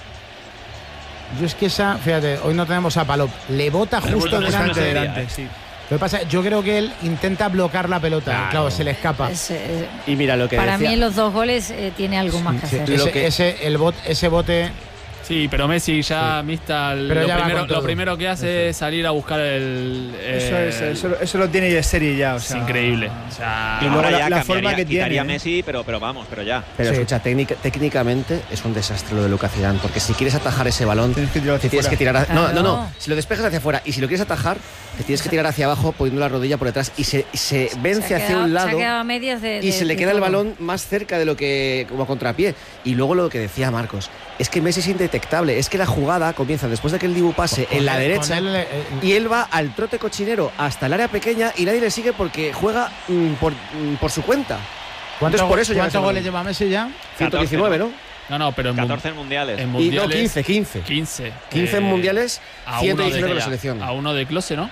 Yo es que esa, fíjate, hoy no tenemos a Palop. Le bota justo delante. Sí. Lo que pasa, yo creo que él intenta bloquear la pelota. Claro, se le escapa. Y mira lo que para decía. mí en los 2 goles tiene algo más que hacer. Ese bote. Sí, pero Messi ya mista lo primero que hace es salir a buscar el. Eso lo tiene de serie ya. O sea, es increíble. O sea, y luego la forma que quitaría tiene. Messi, pero vamos, pero ya. Pero escucha, técnicamente es un desastre lo de Luka Zidane, porque si quieres atajar ese balón, te tienes que tirar. No. Si lo despejas hacia afuera y si lo quieres atajar, te tienes que tirar hacia abajo poniendo la rodilla por detrás y se vence hacia un lado. Y se le queda el balón más cerca de lo que como contrapié. Y luego lo que decía Marcos, es que Messi es indetectable. Es que la jugada comienza después de que el Dibu pase en la derecha y él va al trote cochinero hasta el área pequeña y nadie le sigue porque juega por su cuenta. ¿Cuántos goles lleva Messi ya? 119, ¿no? No, pero 14 en mundiales. Y no, 15. 15 en mundiales, 119 en la selección. A uno de Klose, ¿no?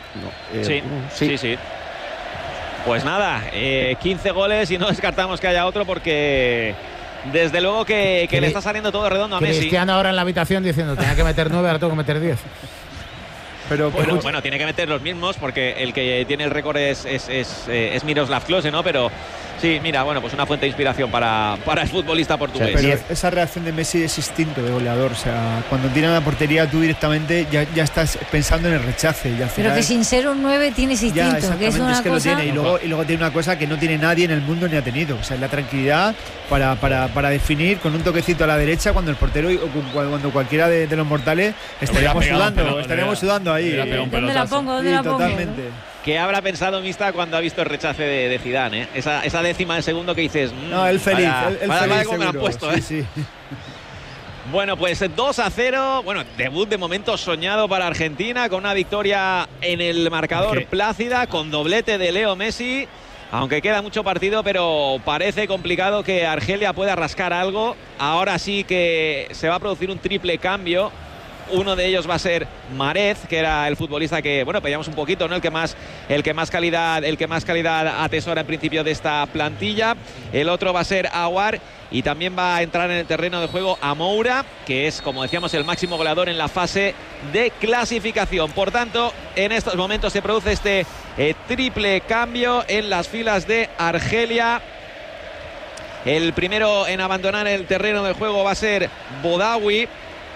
Sí. Pues nada, 15 goles y no descartamos que haya otro porque desde luego que le está saliendo todo redondo a Messi. Cristiano ahora en la habitación diciendo, tenía que meter 9, ahora tengo que meter 10. Pero bueno, tiene que meter los mismos porque el que tiene el récord es Miroslav Klose, ¿no? Pero sí, mira, bueno, pues una fuente de inspiración para el futbolista portugués. Pero esa reacción de Messi es instinto de goleador. O sea, cuando tiene la portería tú directamente ya estás pensando en el rechace. Y al final, pero que sin ser un 9 tienes instinto, que es una que cosa. Lo tiene. Y luego tiene una cosa que no tiene nadie en el mundo ni ha tenido. O sea, la tranquilidad para definir con un toquecito a la derecha cuando el portero o cuando cualquiera de los mortales estaríamos sudando ahí. ¿Dónde la pongo? Totalmente. ¿Qué habrá pensado Mista cuando ha visto el rechace de Zidane? ¿Eh? Esa décima de segundo que dices. No, él feliz. Vaya como me lo han puesto, ¿eh? Sí. Bueno, pues 2-0. Bueno, debut de momento soñado para Argentina, con una victoria en el marcador plácida, con doblete de Leo Messi. Aunque queda mucho partido, pero parece complicado que Argelia pueda rascar algo. Ahora sí que se va a producir un triple cambio. Uno de ellos va a ser Marez, que era el futbolista que, bueno, pedíamos un poquito, ¿no? El que más calidad atesora en principio de esta plantilla. El otro va a ser Aouar y también va a entrar en el terreno de juego Amoura, que es, como decíamos, el máximo goleador en la fase de clasificación. Por tanto, en estos momentos se produce este triple cambio en las filas de Argelia. El primero en abandonar el terreno de juego va a ser Bodawi,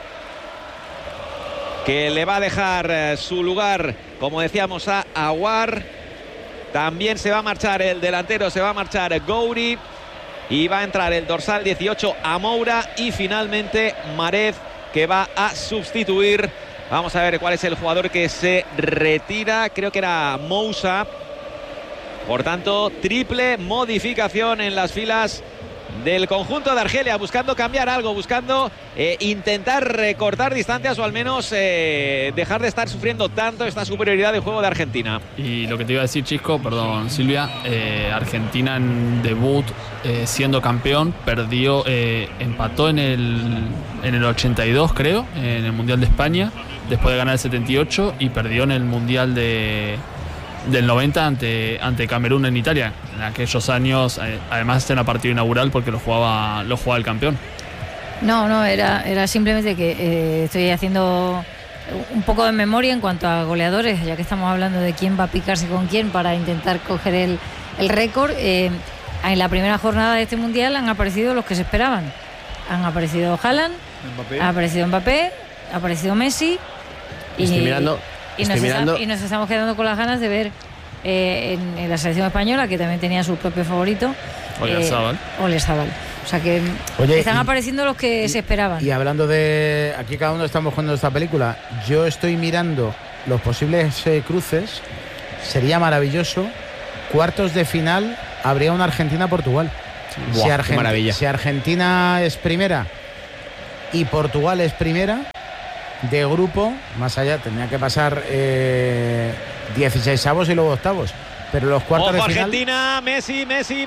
que le va a dejar su lugar, como decíamos, a Aouar. También se va a marchar el delantero, se va a marchar Gouiri, y va a entrar el dorsal 18 Amoura, y finalmente Marez, que va a sustituir. Vamos a ver cuál es el jugador que se retira, creo que era Moussa. Por tanto, triple modificación en las filas del conjunto de Argelia, buscando cambiar algo, buscando intentar recortar distancias o al menos dejar de estar sufriendo tanto esta superioridad de juego de Argentina. Y lo que te iba a decir, Chisco, perdón Silvia, Argentina en debut siendo campeón empató en el 82 creo, en el Mundial de España, después de ganar el 78, y perdió en el Mundial de del 90 ante Camerún en Italia. En aquellos años, además era partido inaugural porque lo jugaba el campeón. No, era simplemente que estoy haciendo un poco de memoria en cuanto a goleadores, ya que estamos hablando de quién va a picarse con quién para intentar coger el récord. En la primera jornada de este Mundial han aparecido los que se esperaban. Han aparecido Haaland, ha aparecido Mbappé, ha aparecido Messi. Estoy mirando. Y nos estamos quedando con las ganas de ver en la selección española, que también tenía su propio favorito, Oyarzabal. O sea que están apareciendo los que se esperaban. Y hablando de... Aquí cada uno estamos jugando esta película. Yo estoy mirando los posibles cruces. Sería maravilloso. Cuartos de final habría una Argentina-Portugal. Qué maravilla. Si Argentina es primera y Portugal es primera de grupo, más allá tendría que pasar 16avos y luego octavos. Pero los cuartos de final... Argentina, Messi.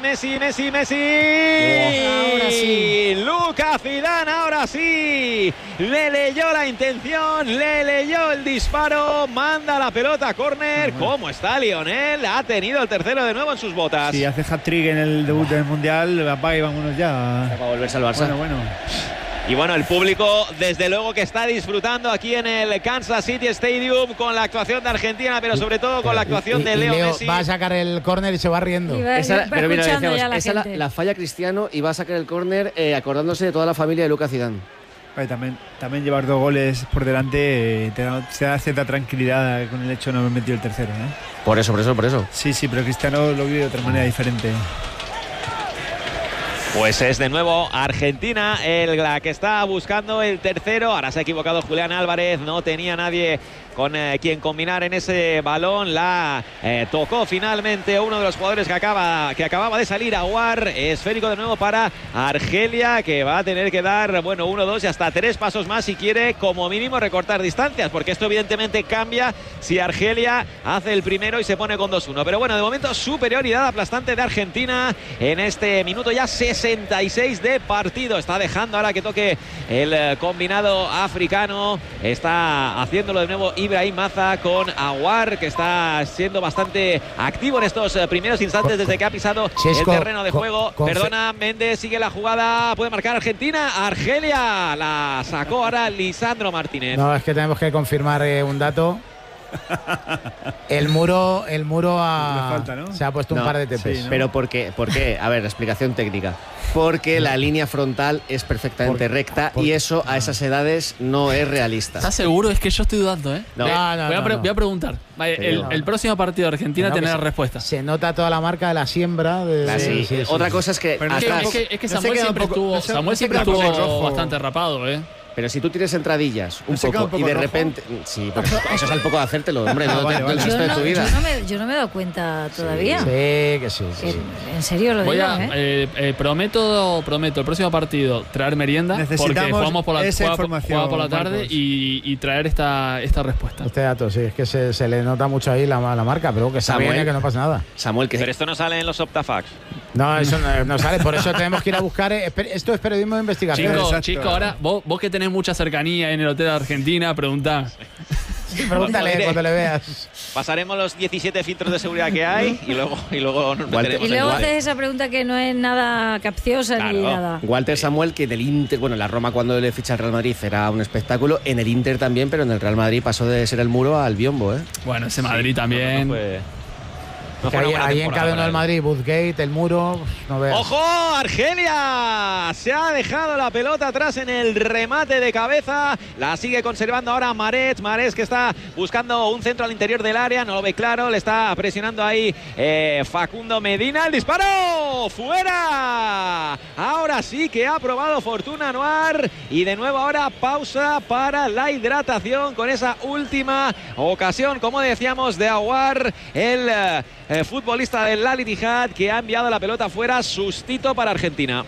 Ahora sí. Lucas Zidane, ahora sí. Le leyó la intención, le leyó el disparo, manda la pelota a córner. ¿Cómo está Lionel? Ha tenido el tercero de nuevo en sus botas. Si hace hat-trick en el debut del Mundial, apaga y vámonos ya. Para volverse al Barça. Bueno. Y bueno, el público desde luego que está disfrutando aquí en el Kansas City Stadium con la actuación de Argentina, pero sobre todo con la actuación de Leo Messi. Va a sacar el córner y se va riendo. Pero mira, decíamos, esa la falla Cristiano y va a sacar el córner acordándose de toda la familia de Lucas Zidane. También llevar 2 goles por delante te da cierta tranquilidad con el hecho de no haber metido el tercero. Por eso. Sí, pero Cristiano lo vive de otra manera diferente. Pues es de nuevo Argentina la que está buscando el tercero. Ahora se ha equivocado Julián Álvarez, no tenía nadie con quien combinar en ese balón. La tocó finalmente uno de los jugadores que acababa de salir, Aouar. Esférico de nuevo para Argelia, que va a tener que dar 1, 2 y hasta 3 pasos más si quiere como mínimo recortar distancias, porque esto evidentemente cambia si Argelia hace el primero y se pone con 2-1. Pero bueno, de momento superioridad aplastante de Argentina en este minuto ya 66 de partido. Está dejando ahora que toque el combinado africano. Está haciéndolo de nuevo Ibrahim Maza con Aouar, que está siendo bastante activo en estos primeros instantes desde que ha pisado el terreno de juego. Perdona, Méndez sigue la jugada, puede marcar Argentina. Argelia la sacó ahora Lisandro Martínez. No, es que tenemos que confirmar un dato. El muro falta, ¿no? Se ha puesto un par de TPs. Sí, ¿no? Pero ¿por qué? A ver, explicación técnica. Porque la línea frontal es perfectamente recta y eso a esas edades no es realista. ¿Estás seguro? Es que yo estoy dudando, ¿eh? No. Voy a preguntar. El próximo partido de Argentina tiene la respuesta. Se nota toda la marca de la siembra. Sí. Otra cosa es que... Es que Samuel siempre estuvo bastante rapado, ¿eh? Pero si tú tienes entradillas un poco y de repente... Sí, pero eso es al poco de hacértelo, hombre, no el resto de tu vida. Yo no me he dado cuenta todavía. Sí, que sí. En serio lo digo, prometo el próximo partido traer merienda, porque jugamos por la tarde y traer esta respuesta. Este dato, sí, es que se le nota mucho ahí la marca, pero que está bien, que no pasa nada. Samuel, pero esto no sale en los Optafacts. No, eso no sale, por eso tenemos que ir a buscar. Esto es periodismo de investigación. Chicos, ahora vos que tenés mucha cercanía en el hotel de Argentina, preguntá. Pregúntale cuando le veas. Pasaremos los 17 filtros de seguridad que hay y luego nos meteremos. Y luego haces esa pregunta que no es nada capciosa ni nada. Walter Samuel, que del Inter, la Roma cuando le ficha al Real Madrid era un espectáculo, en el Inter también, pero en el Real Madrid pasó de ser el muro al biombo, ¿eh? Bueno, ese Madrid también. Ahí encadenó el Madrid, Woodgate, el muro, no veas. ¡Ojo! Argelia se ha dejado la pelota atrás en el remate de cabeza. La sigue conservando ahora Mahrez, que está buscando un centro al interior del área, no lo ve claro, le está presionando ahí Facundo Medina. ¡El disparo! ¡Fuera! Ahora sí que ha probado Fortuna Aouar y de nuevo ahora pausa para la hidratación con esa última ocasión, como decíamos, de Aouar, el futbolista del Al Ittihad, que ha enviado la pelota fuera, sustito para Argentina.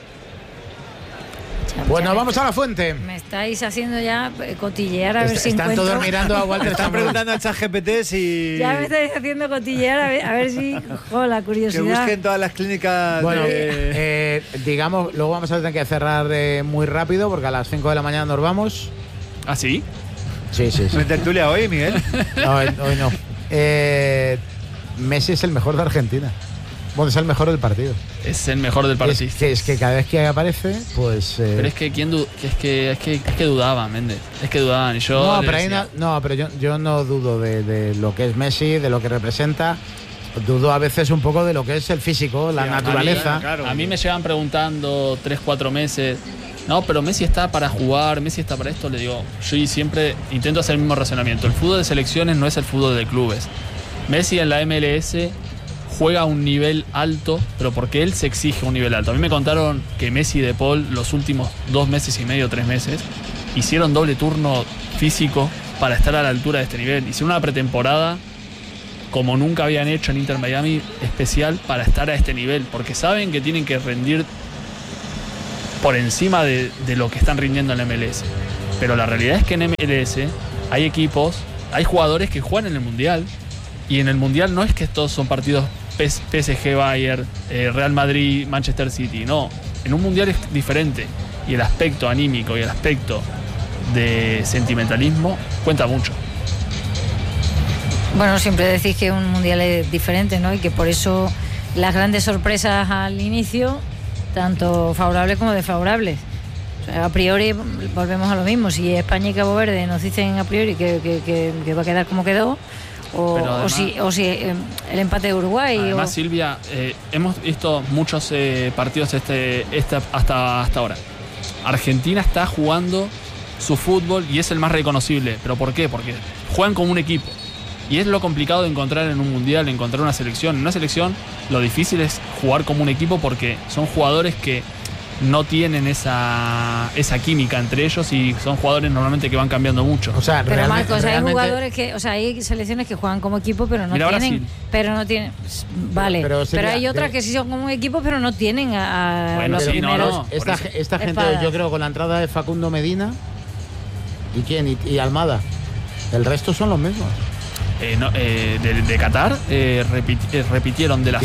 Bueno, vamos a la fuente. Me estáis haciendo ya cotillear a ver si están encuentro. Todos mirando a Walter. Están preguntando al ChatGPT si... Ya me estáis haciendo cotillear a ver si... la curiosidad. Que busquen todas las clínicas. Bueno, digamos, luego vamos a tener que cerrar muy rápido porque a las 5 de la mañana nos vamos. ¿Ah, sí? Sí. ¿No hay tertulia hoy, Miguel? No, hoy no. Messi es el mejor de Argentina. Bueno, es el mejor del partido. Es el mejor del partido. Es que cada vez que aparece, pues... Pero es que es que dudaban, Méndez. Es que dudaban. Y yo pero yo no dudo de lo que es Messi, de lo que representa. Dudo a veces un poco de lo que es el físico, la naturaleza. A mí me llevan preguntando 3-4 meses. No, pero Messi está para jugar, Messi está para esto. Le digo, yo siempre intento hacer el mismo razonamiento. El fútbol de selecciones no es el fútbol de clubes. Messi en la MLS juega a un nivel alto, pero porque él se exige un nivel alto. A mí me contaron que Messi y De Paul los últimos 2 meses y medio, 3 meses, hicieron doble turno físico para estar a la altura de este nivel. Hicieron una pretemporada como nunca habían hecho en Inter Miami, especial para estar a este nivel, porque saben que tienen que rendir por encima de lo que están rindiendo en la MLS. Pero la realidad es que en MLS hay equipos, hay jugadores que juegan en el Mundial, y en el Mundial no es que todos son partidos PSG, Bayern, Real Madrid, Manchester City. No, en un Mundial es diferente. Y el aspecto anímico y el aspecto de sentimentalismo cuenta mucho. Bueno, siempre decís que un Mundial es diferente, ¿no? Y que por eso las grandes sorpresas al inicio, tanto favorables como desfavorables. O sea, a priori volvemos a lo mismo. Si España y Cabo Verde nos dicen a priori que va a quedar como quedó, o si el empate de Uruguay. Además, Silvia, hemos visto muchos partidos hasta ahora. Argentina está jugando su fútbol y es el más reconocible. ¿Pero por qué? Porque juegan como un equipo. Y es lo complicado de encontrar en un mundial, encontrar una selección. En una selección lo difícil es jugar como un equipo porque son jugadores que no tienen esa química entre ellos y son jugadores normalmente que van cambiando mucho. O sea, pero Marcos, hay jugadores que, o sea, hay selecciones que juegan como equipo pero no tienen, vale, pero hay otras que sí son como un equipo pero no tienen a los primeros. Esta gente, yo creo, con la entrada de Facundo Medina y Almada, el resto son los mismos. De Qatar repitieron de la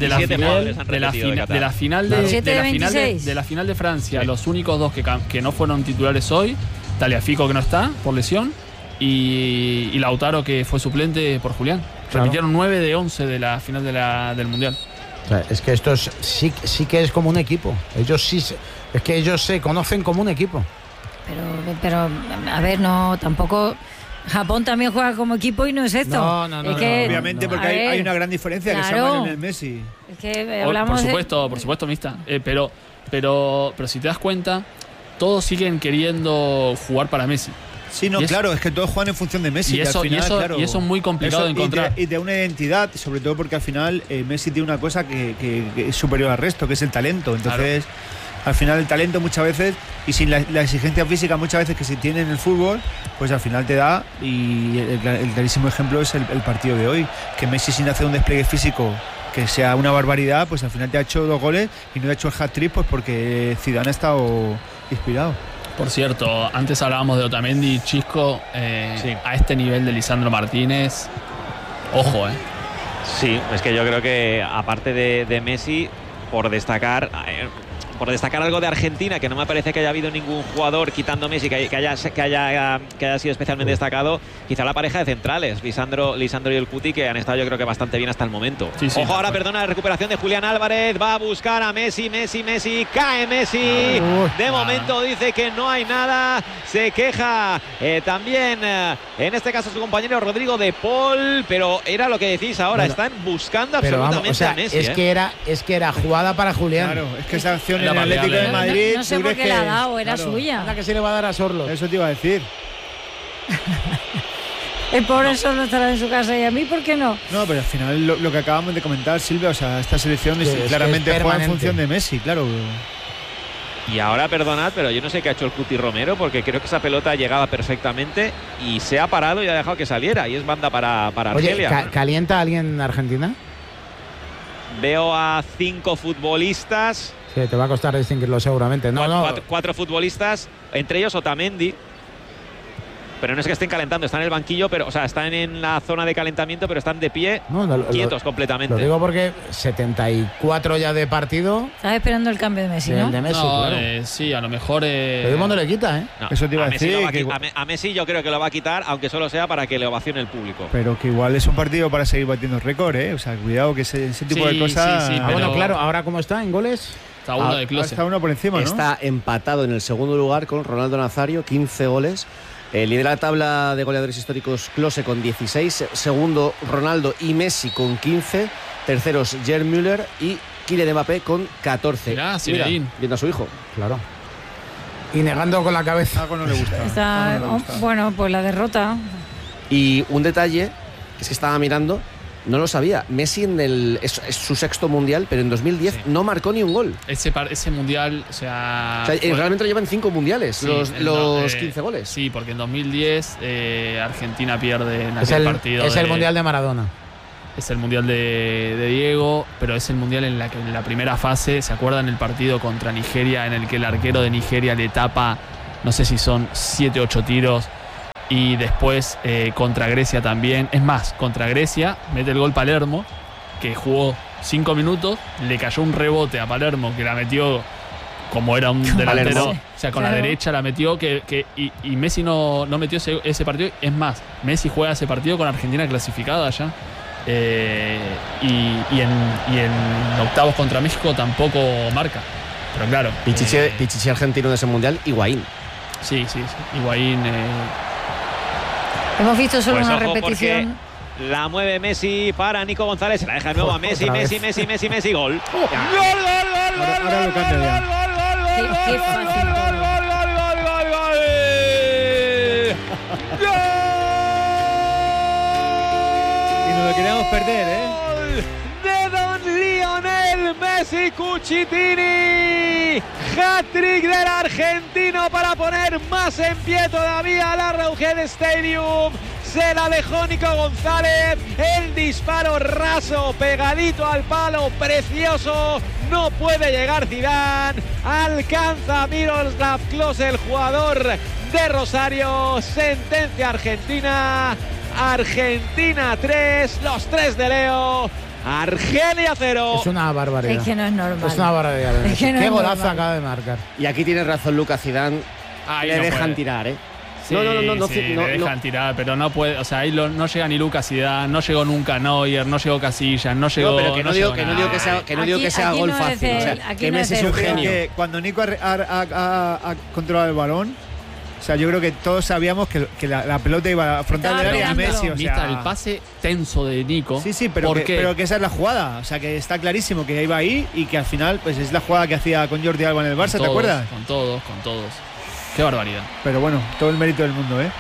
final de Francia, sí. Los únicos dos que no fueron titulares hoy, Tagliafico, que no está por lesión, y Lautaro, que fue suplente por Julián. Claro. Repitieron 9 de 11 de la final del Mundial. O sea, es que estos sí que es como un equipo. Es que ellos se conocen como un equipo. Pero a ver, no, tampoco. Japón también juega como equipo y no es esto. No, obviamente, porque hay una gran diferencia, claro, que se llama el Messi. Es que hablamos por supuesto, Mista. Pero si te das cuenta, todos siguen queriendo jugar para Messi. Sí, no, claro, es que todos juegan en función de Messi. Y eso es muy complicado de encontrar. Y de una identidad, sobre todo porque al final Messi tiene una cosa que es superior al resto, que es el talento. Entonces, al final el talento muchas veces, y sin la exigencia física muchas veces que se tiene en el fútbol, pues al final te da, y el clarísimo ejemplo es el partido de hoy, que Messi, sin hacer un despliegue físico que sea una barbaridad, pues al final te ha hecho 2 goles y no te ha hecho el hat-trick, pues porque Zidane ha estado inspirado. Por cierto, antes hablábamos de Otamendi, Chisco, sí. A este nivel de Lisandro Martínez, ojo, Sí, es que yo creo que aparte de Messi, por destacar algo de Argentina, que no me parece que haya habido ningún jugador, quitando Messi, que haya sido especialmente destacado, quizá la pareja de centrales, Lisandro y el Cuti, que han estado yo creo que bastante bien hasta el momento. Sí, ojo, ahora, perdona, la recuperación de Julián Álvarez, va a buscar a Messi, cae Messi, de momento dice que no hay nada, se queja también, en este caso su compañero Rodrigo de Paul, pero era lo que decís ahora, están buscando absolutamente a Messi. Es que era jugada para Julián. Claro, es que esa acción en el Atlético de Madrid. No sé por qué la ha dado, era suya. La que se le va a dar a Sorlo. Eso te iba a decir. El pobre Sorlo estará en su casa, y a mí, ¿por qué no? No, pero al final lo que acabamos de comentar, Silvia, o sea, esta selección claramente juega en función de Messi, claro. Y ahora, perdonad, pero yo no sé qué ha hecho el Cuti Romero, porque creo que esa pelota llegaba perfectamente y se ha parado y ha dejado que saliera, y es banda para Argelia. Oye, ¿calienta a alguien en Argentina? Veo a 5 futbolistas. Sí, te va a costar distinguirlo seguramente. 4 futbolistas, entre ellos Otamendi. pero no es que estén calentando, están en el banquillo, pero, o sea, están en la zona de calentamiento, pero están de pie, quietos completamente. Lo digo porque 74 ya de partido. Estás esperando el cambio de Messi, ¿no? El de Messi, claro. Sí, a lo mejor. Todo el mundo le quita, ¿eh? No, Eso te iba a decir. a Messi yo creo que lo va a quitar, aunque solo sea para que le ovacione el público. Pero que igual es un partido para seguir batiendo récord, ¿eh? O sea, cuidado que ese tipo de cosas. Sí, bueno, claro, ahora ¿cómo está en goles? Está uno de Klose. Está uno por encima, ¿no? Está empatado en el segundo lugar con Ronaldo Nazario, 15 goles. Lidera la tabla de goleadores históricos Klose con 16. Segundo, Ronaldo y Messi con 15. Terceros, Gerd Müller y Kylian Mbappé con 14. Mira, viendo a su hijo. Claro. Y negando con la cabeza. Algo no le gusta. Está, bueno, pues la derrota. Y un detalle, que es que estaba mirando, no lo sabía. Messi es su sexto mundial, pero en 2010 no marcó ni un gol. Ese mundial, o sea realmente lo llevan 5 mundiales, los 15 goles. Sí, porque en 2010 Argentina pierde en aquel partido. Es el mundial de Maradona. Es el mundial de Diego, pero es el mundial en la que en la primera fase, ¿se acuerdan el partido contra Nigeria en el que el arquero de Nigeria le tapa, no sé si son 7 o 8 tiros? Y después contra Grecia también. Es más, contra Grecia mete el gol Palermo, que jugó 5 minutos, le cayó un rebote a Palermo, que la metió como era un delantero, o sea, con la derecha la metió, y Messi no metió ese partido. Es más, Messi juega ese partido con Argentina clasificada ya. Y en octavos contra México tampoco marca. Pero claro. Pichichi argentino de ese mundial, Higuaín. Sí. Higuaín. Hemos visto solo una repetición. La mueve Messi para Nico González. Se la deja de nuevo a Messi. Gol. Ahora lo cambia ya. Qué fácil. Y nos lo queríamos perder, ¿eh? De don Lionel Messi Cucitini. Hat-trick del argentino para poner más en pie todavía la Arrowhead Stadium. Se la dejó Nico González. El disparo raso, pegadito al palo, precioso. No puede llegar Zidane. Alcanza Miroslav Klose, el jugador de Rosario. Sentencia Argentina. Argentina 3, los 3 de Leo. Argelia 0. Es una barbaridad. Es que no es normal. Es una barbaridad. Es que no Qué es golazo normal. acaba de marcar. Y aquí tiene razón Lucas Zidane. Le dejan tirar, ¿eh? Sí, le dejan tirar, pero no puede, o sea, ahí no llega ni Lucas Zidane, no llegó nunca Neuer, no llegó Casillas, no llegó. No, pero que no digo que sea gol fácil, o sea, que Messi es un genio. Que cuando Nico ha controlado el balón, o sea, yo creo que todos sabíamos que la pelota iba a frontal del área de Messi. O sea, el pase tenso de Nico. Sí, pero que esa es la jugada. O sea, que está clarísimo que iba ahí y que al final pues es la jugada que hacía con Jordi Alba en el Barça, ¿te acuerdas? Con todos. Qué barbaridad. Pero bueno, todo el mérito del mundo, ¿eh?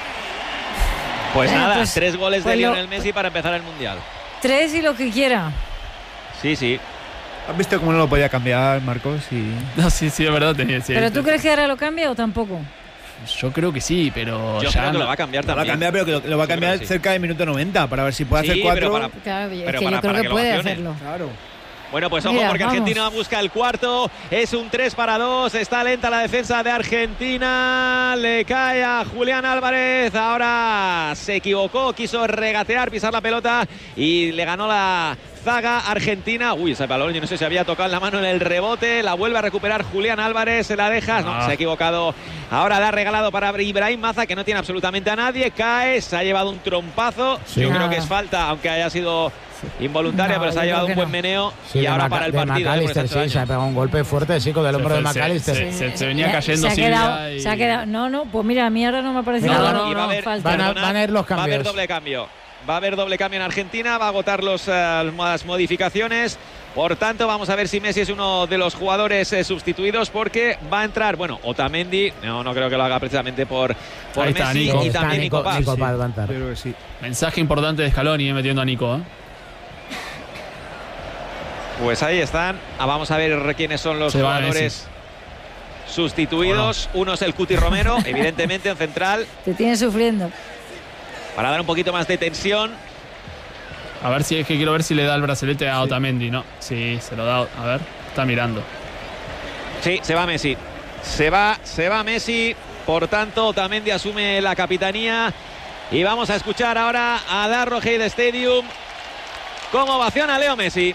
Pues nada, 3 goles de Lionel Messi para empezar el Mundial. 3 y lo que quiera. Sí. ¿Has visto cómo no lo podía cambiar, Marcos? No, sí, es verdad. ¿Pero tú crees que ahora lo cambia o tampoco? Yo creo que sí, pero yo creo que lo va a cambiar también. Lo va a cambiar, pero que lo va a cambiar cerca del minuto 90 para ver si puede hacer 4. Claro, es que yo creo que puede hacerlo. Claro. Bueno, pues ojo, porque Argentina busca el cuarto. Es un 3-2. Está lenta la defensa de Argentina. Le cae a Julián Álvarez. Ahora se equivocó. Quiso regatear, pisar la pelota y le ganó la zaga argentina. Uy, ese balón, yo no sé si había tocado la mano en el rebote. La vuelve a recuperar Julián Álvarez. Se la deja. No, se ha equivocado. Ahora la ha regalado para Ibrahim Maza, que no tiene absolutamente a nadie. Cae, se ha llevado un trompazo. Sí. Yo creo que es falta, aunque haya sido involuntaria, pero se ha llevado un buen meneo. Sí, y ahora para el partido. McAllister, sí, se ha pegado un golpe fuerte, sí, con el hombro de McAllister. Se venía cayendo. Se ha quedado. No, pues mira, a mí ahora no me ha parecido. Van a ir los cambios. Va a haber doble cambio. Va a haber doble cambio en Argentina. Va a agotar las modificaciones. Por tanto, vamos a ver si Messi es uno de los jugadores sustituidos, porque va a entrar, bueno, Otamendi, no creo que lo haga precisamente por Messi, Nico. Y también Nico Paz. Sí. Mensaje importante de Scaloni metiendo a Nico. Pues ahí están. Vamos a ver quiénes son los jugadores sustituidos. Uno es el Cuti Romero, evidentemente en central. Te tiene sufriendo. Para dar un poquito más de tensión. A ver si es que quiero ver si le da el brazalete a Otamendi, ¿no? Sí, se lo da. A ver, está mirando. Sí, se va Messi. Se va Messi. Por tanto, Otamendi asume la capitanía. Y vamos a escuchar ahora a Arrowhead Stadium como ovaciona a Leo Messi.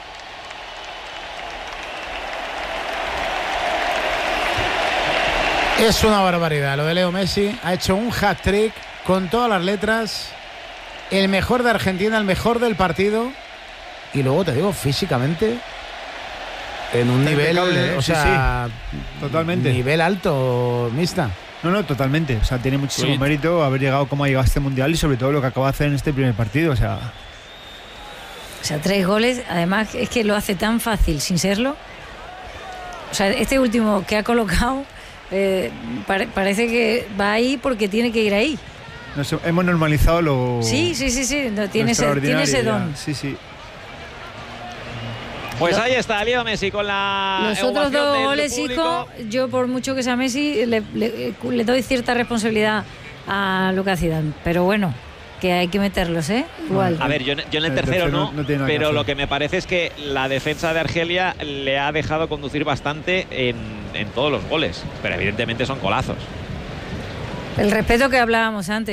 Es una barbaridad lo de Leo Messi. Ha hecho un hat-trick con todas las letras. El mejor de Argentina, el mejor del partido. Y luego te digo, físicamente, en un nivel, o sea, sí. Totalmente. Nivel alto, Mista. No, totalmente. O sea, tiene muchísimo mérito haber llegado como ha llegado a este mundial y sobre todo lo que acaba de hacer en este primer partido. O sea, 3 goles. Además, es que lo hace tan fácil sin serlo. O sea, este último que ha colocado parece que va ahí porque tiene que ir ahí. Hemos normalizado lo. Sí. No, tiene ese don. Sí. Pues ahí está Leo Messi con la. Los otros 2 goles, hijo, yo por mucho que sea Messi, le doy cierta responsabilidad a Lucas Zidane. Pero bueno, que hay que meterlos, igual. A ver, yo en el tercero no pero lo que me parece es que la defensa de Argelia le ha dejado conducir bastante en todos los goles. Pero evidentemente son golazos. El respeto que hablábamos antes.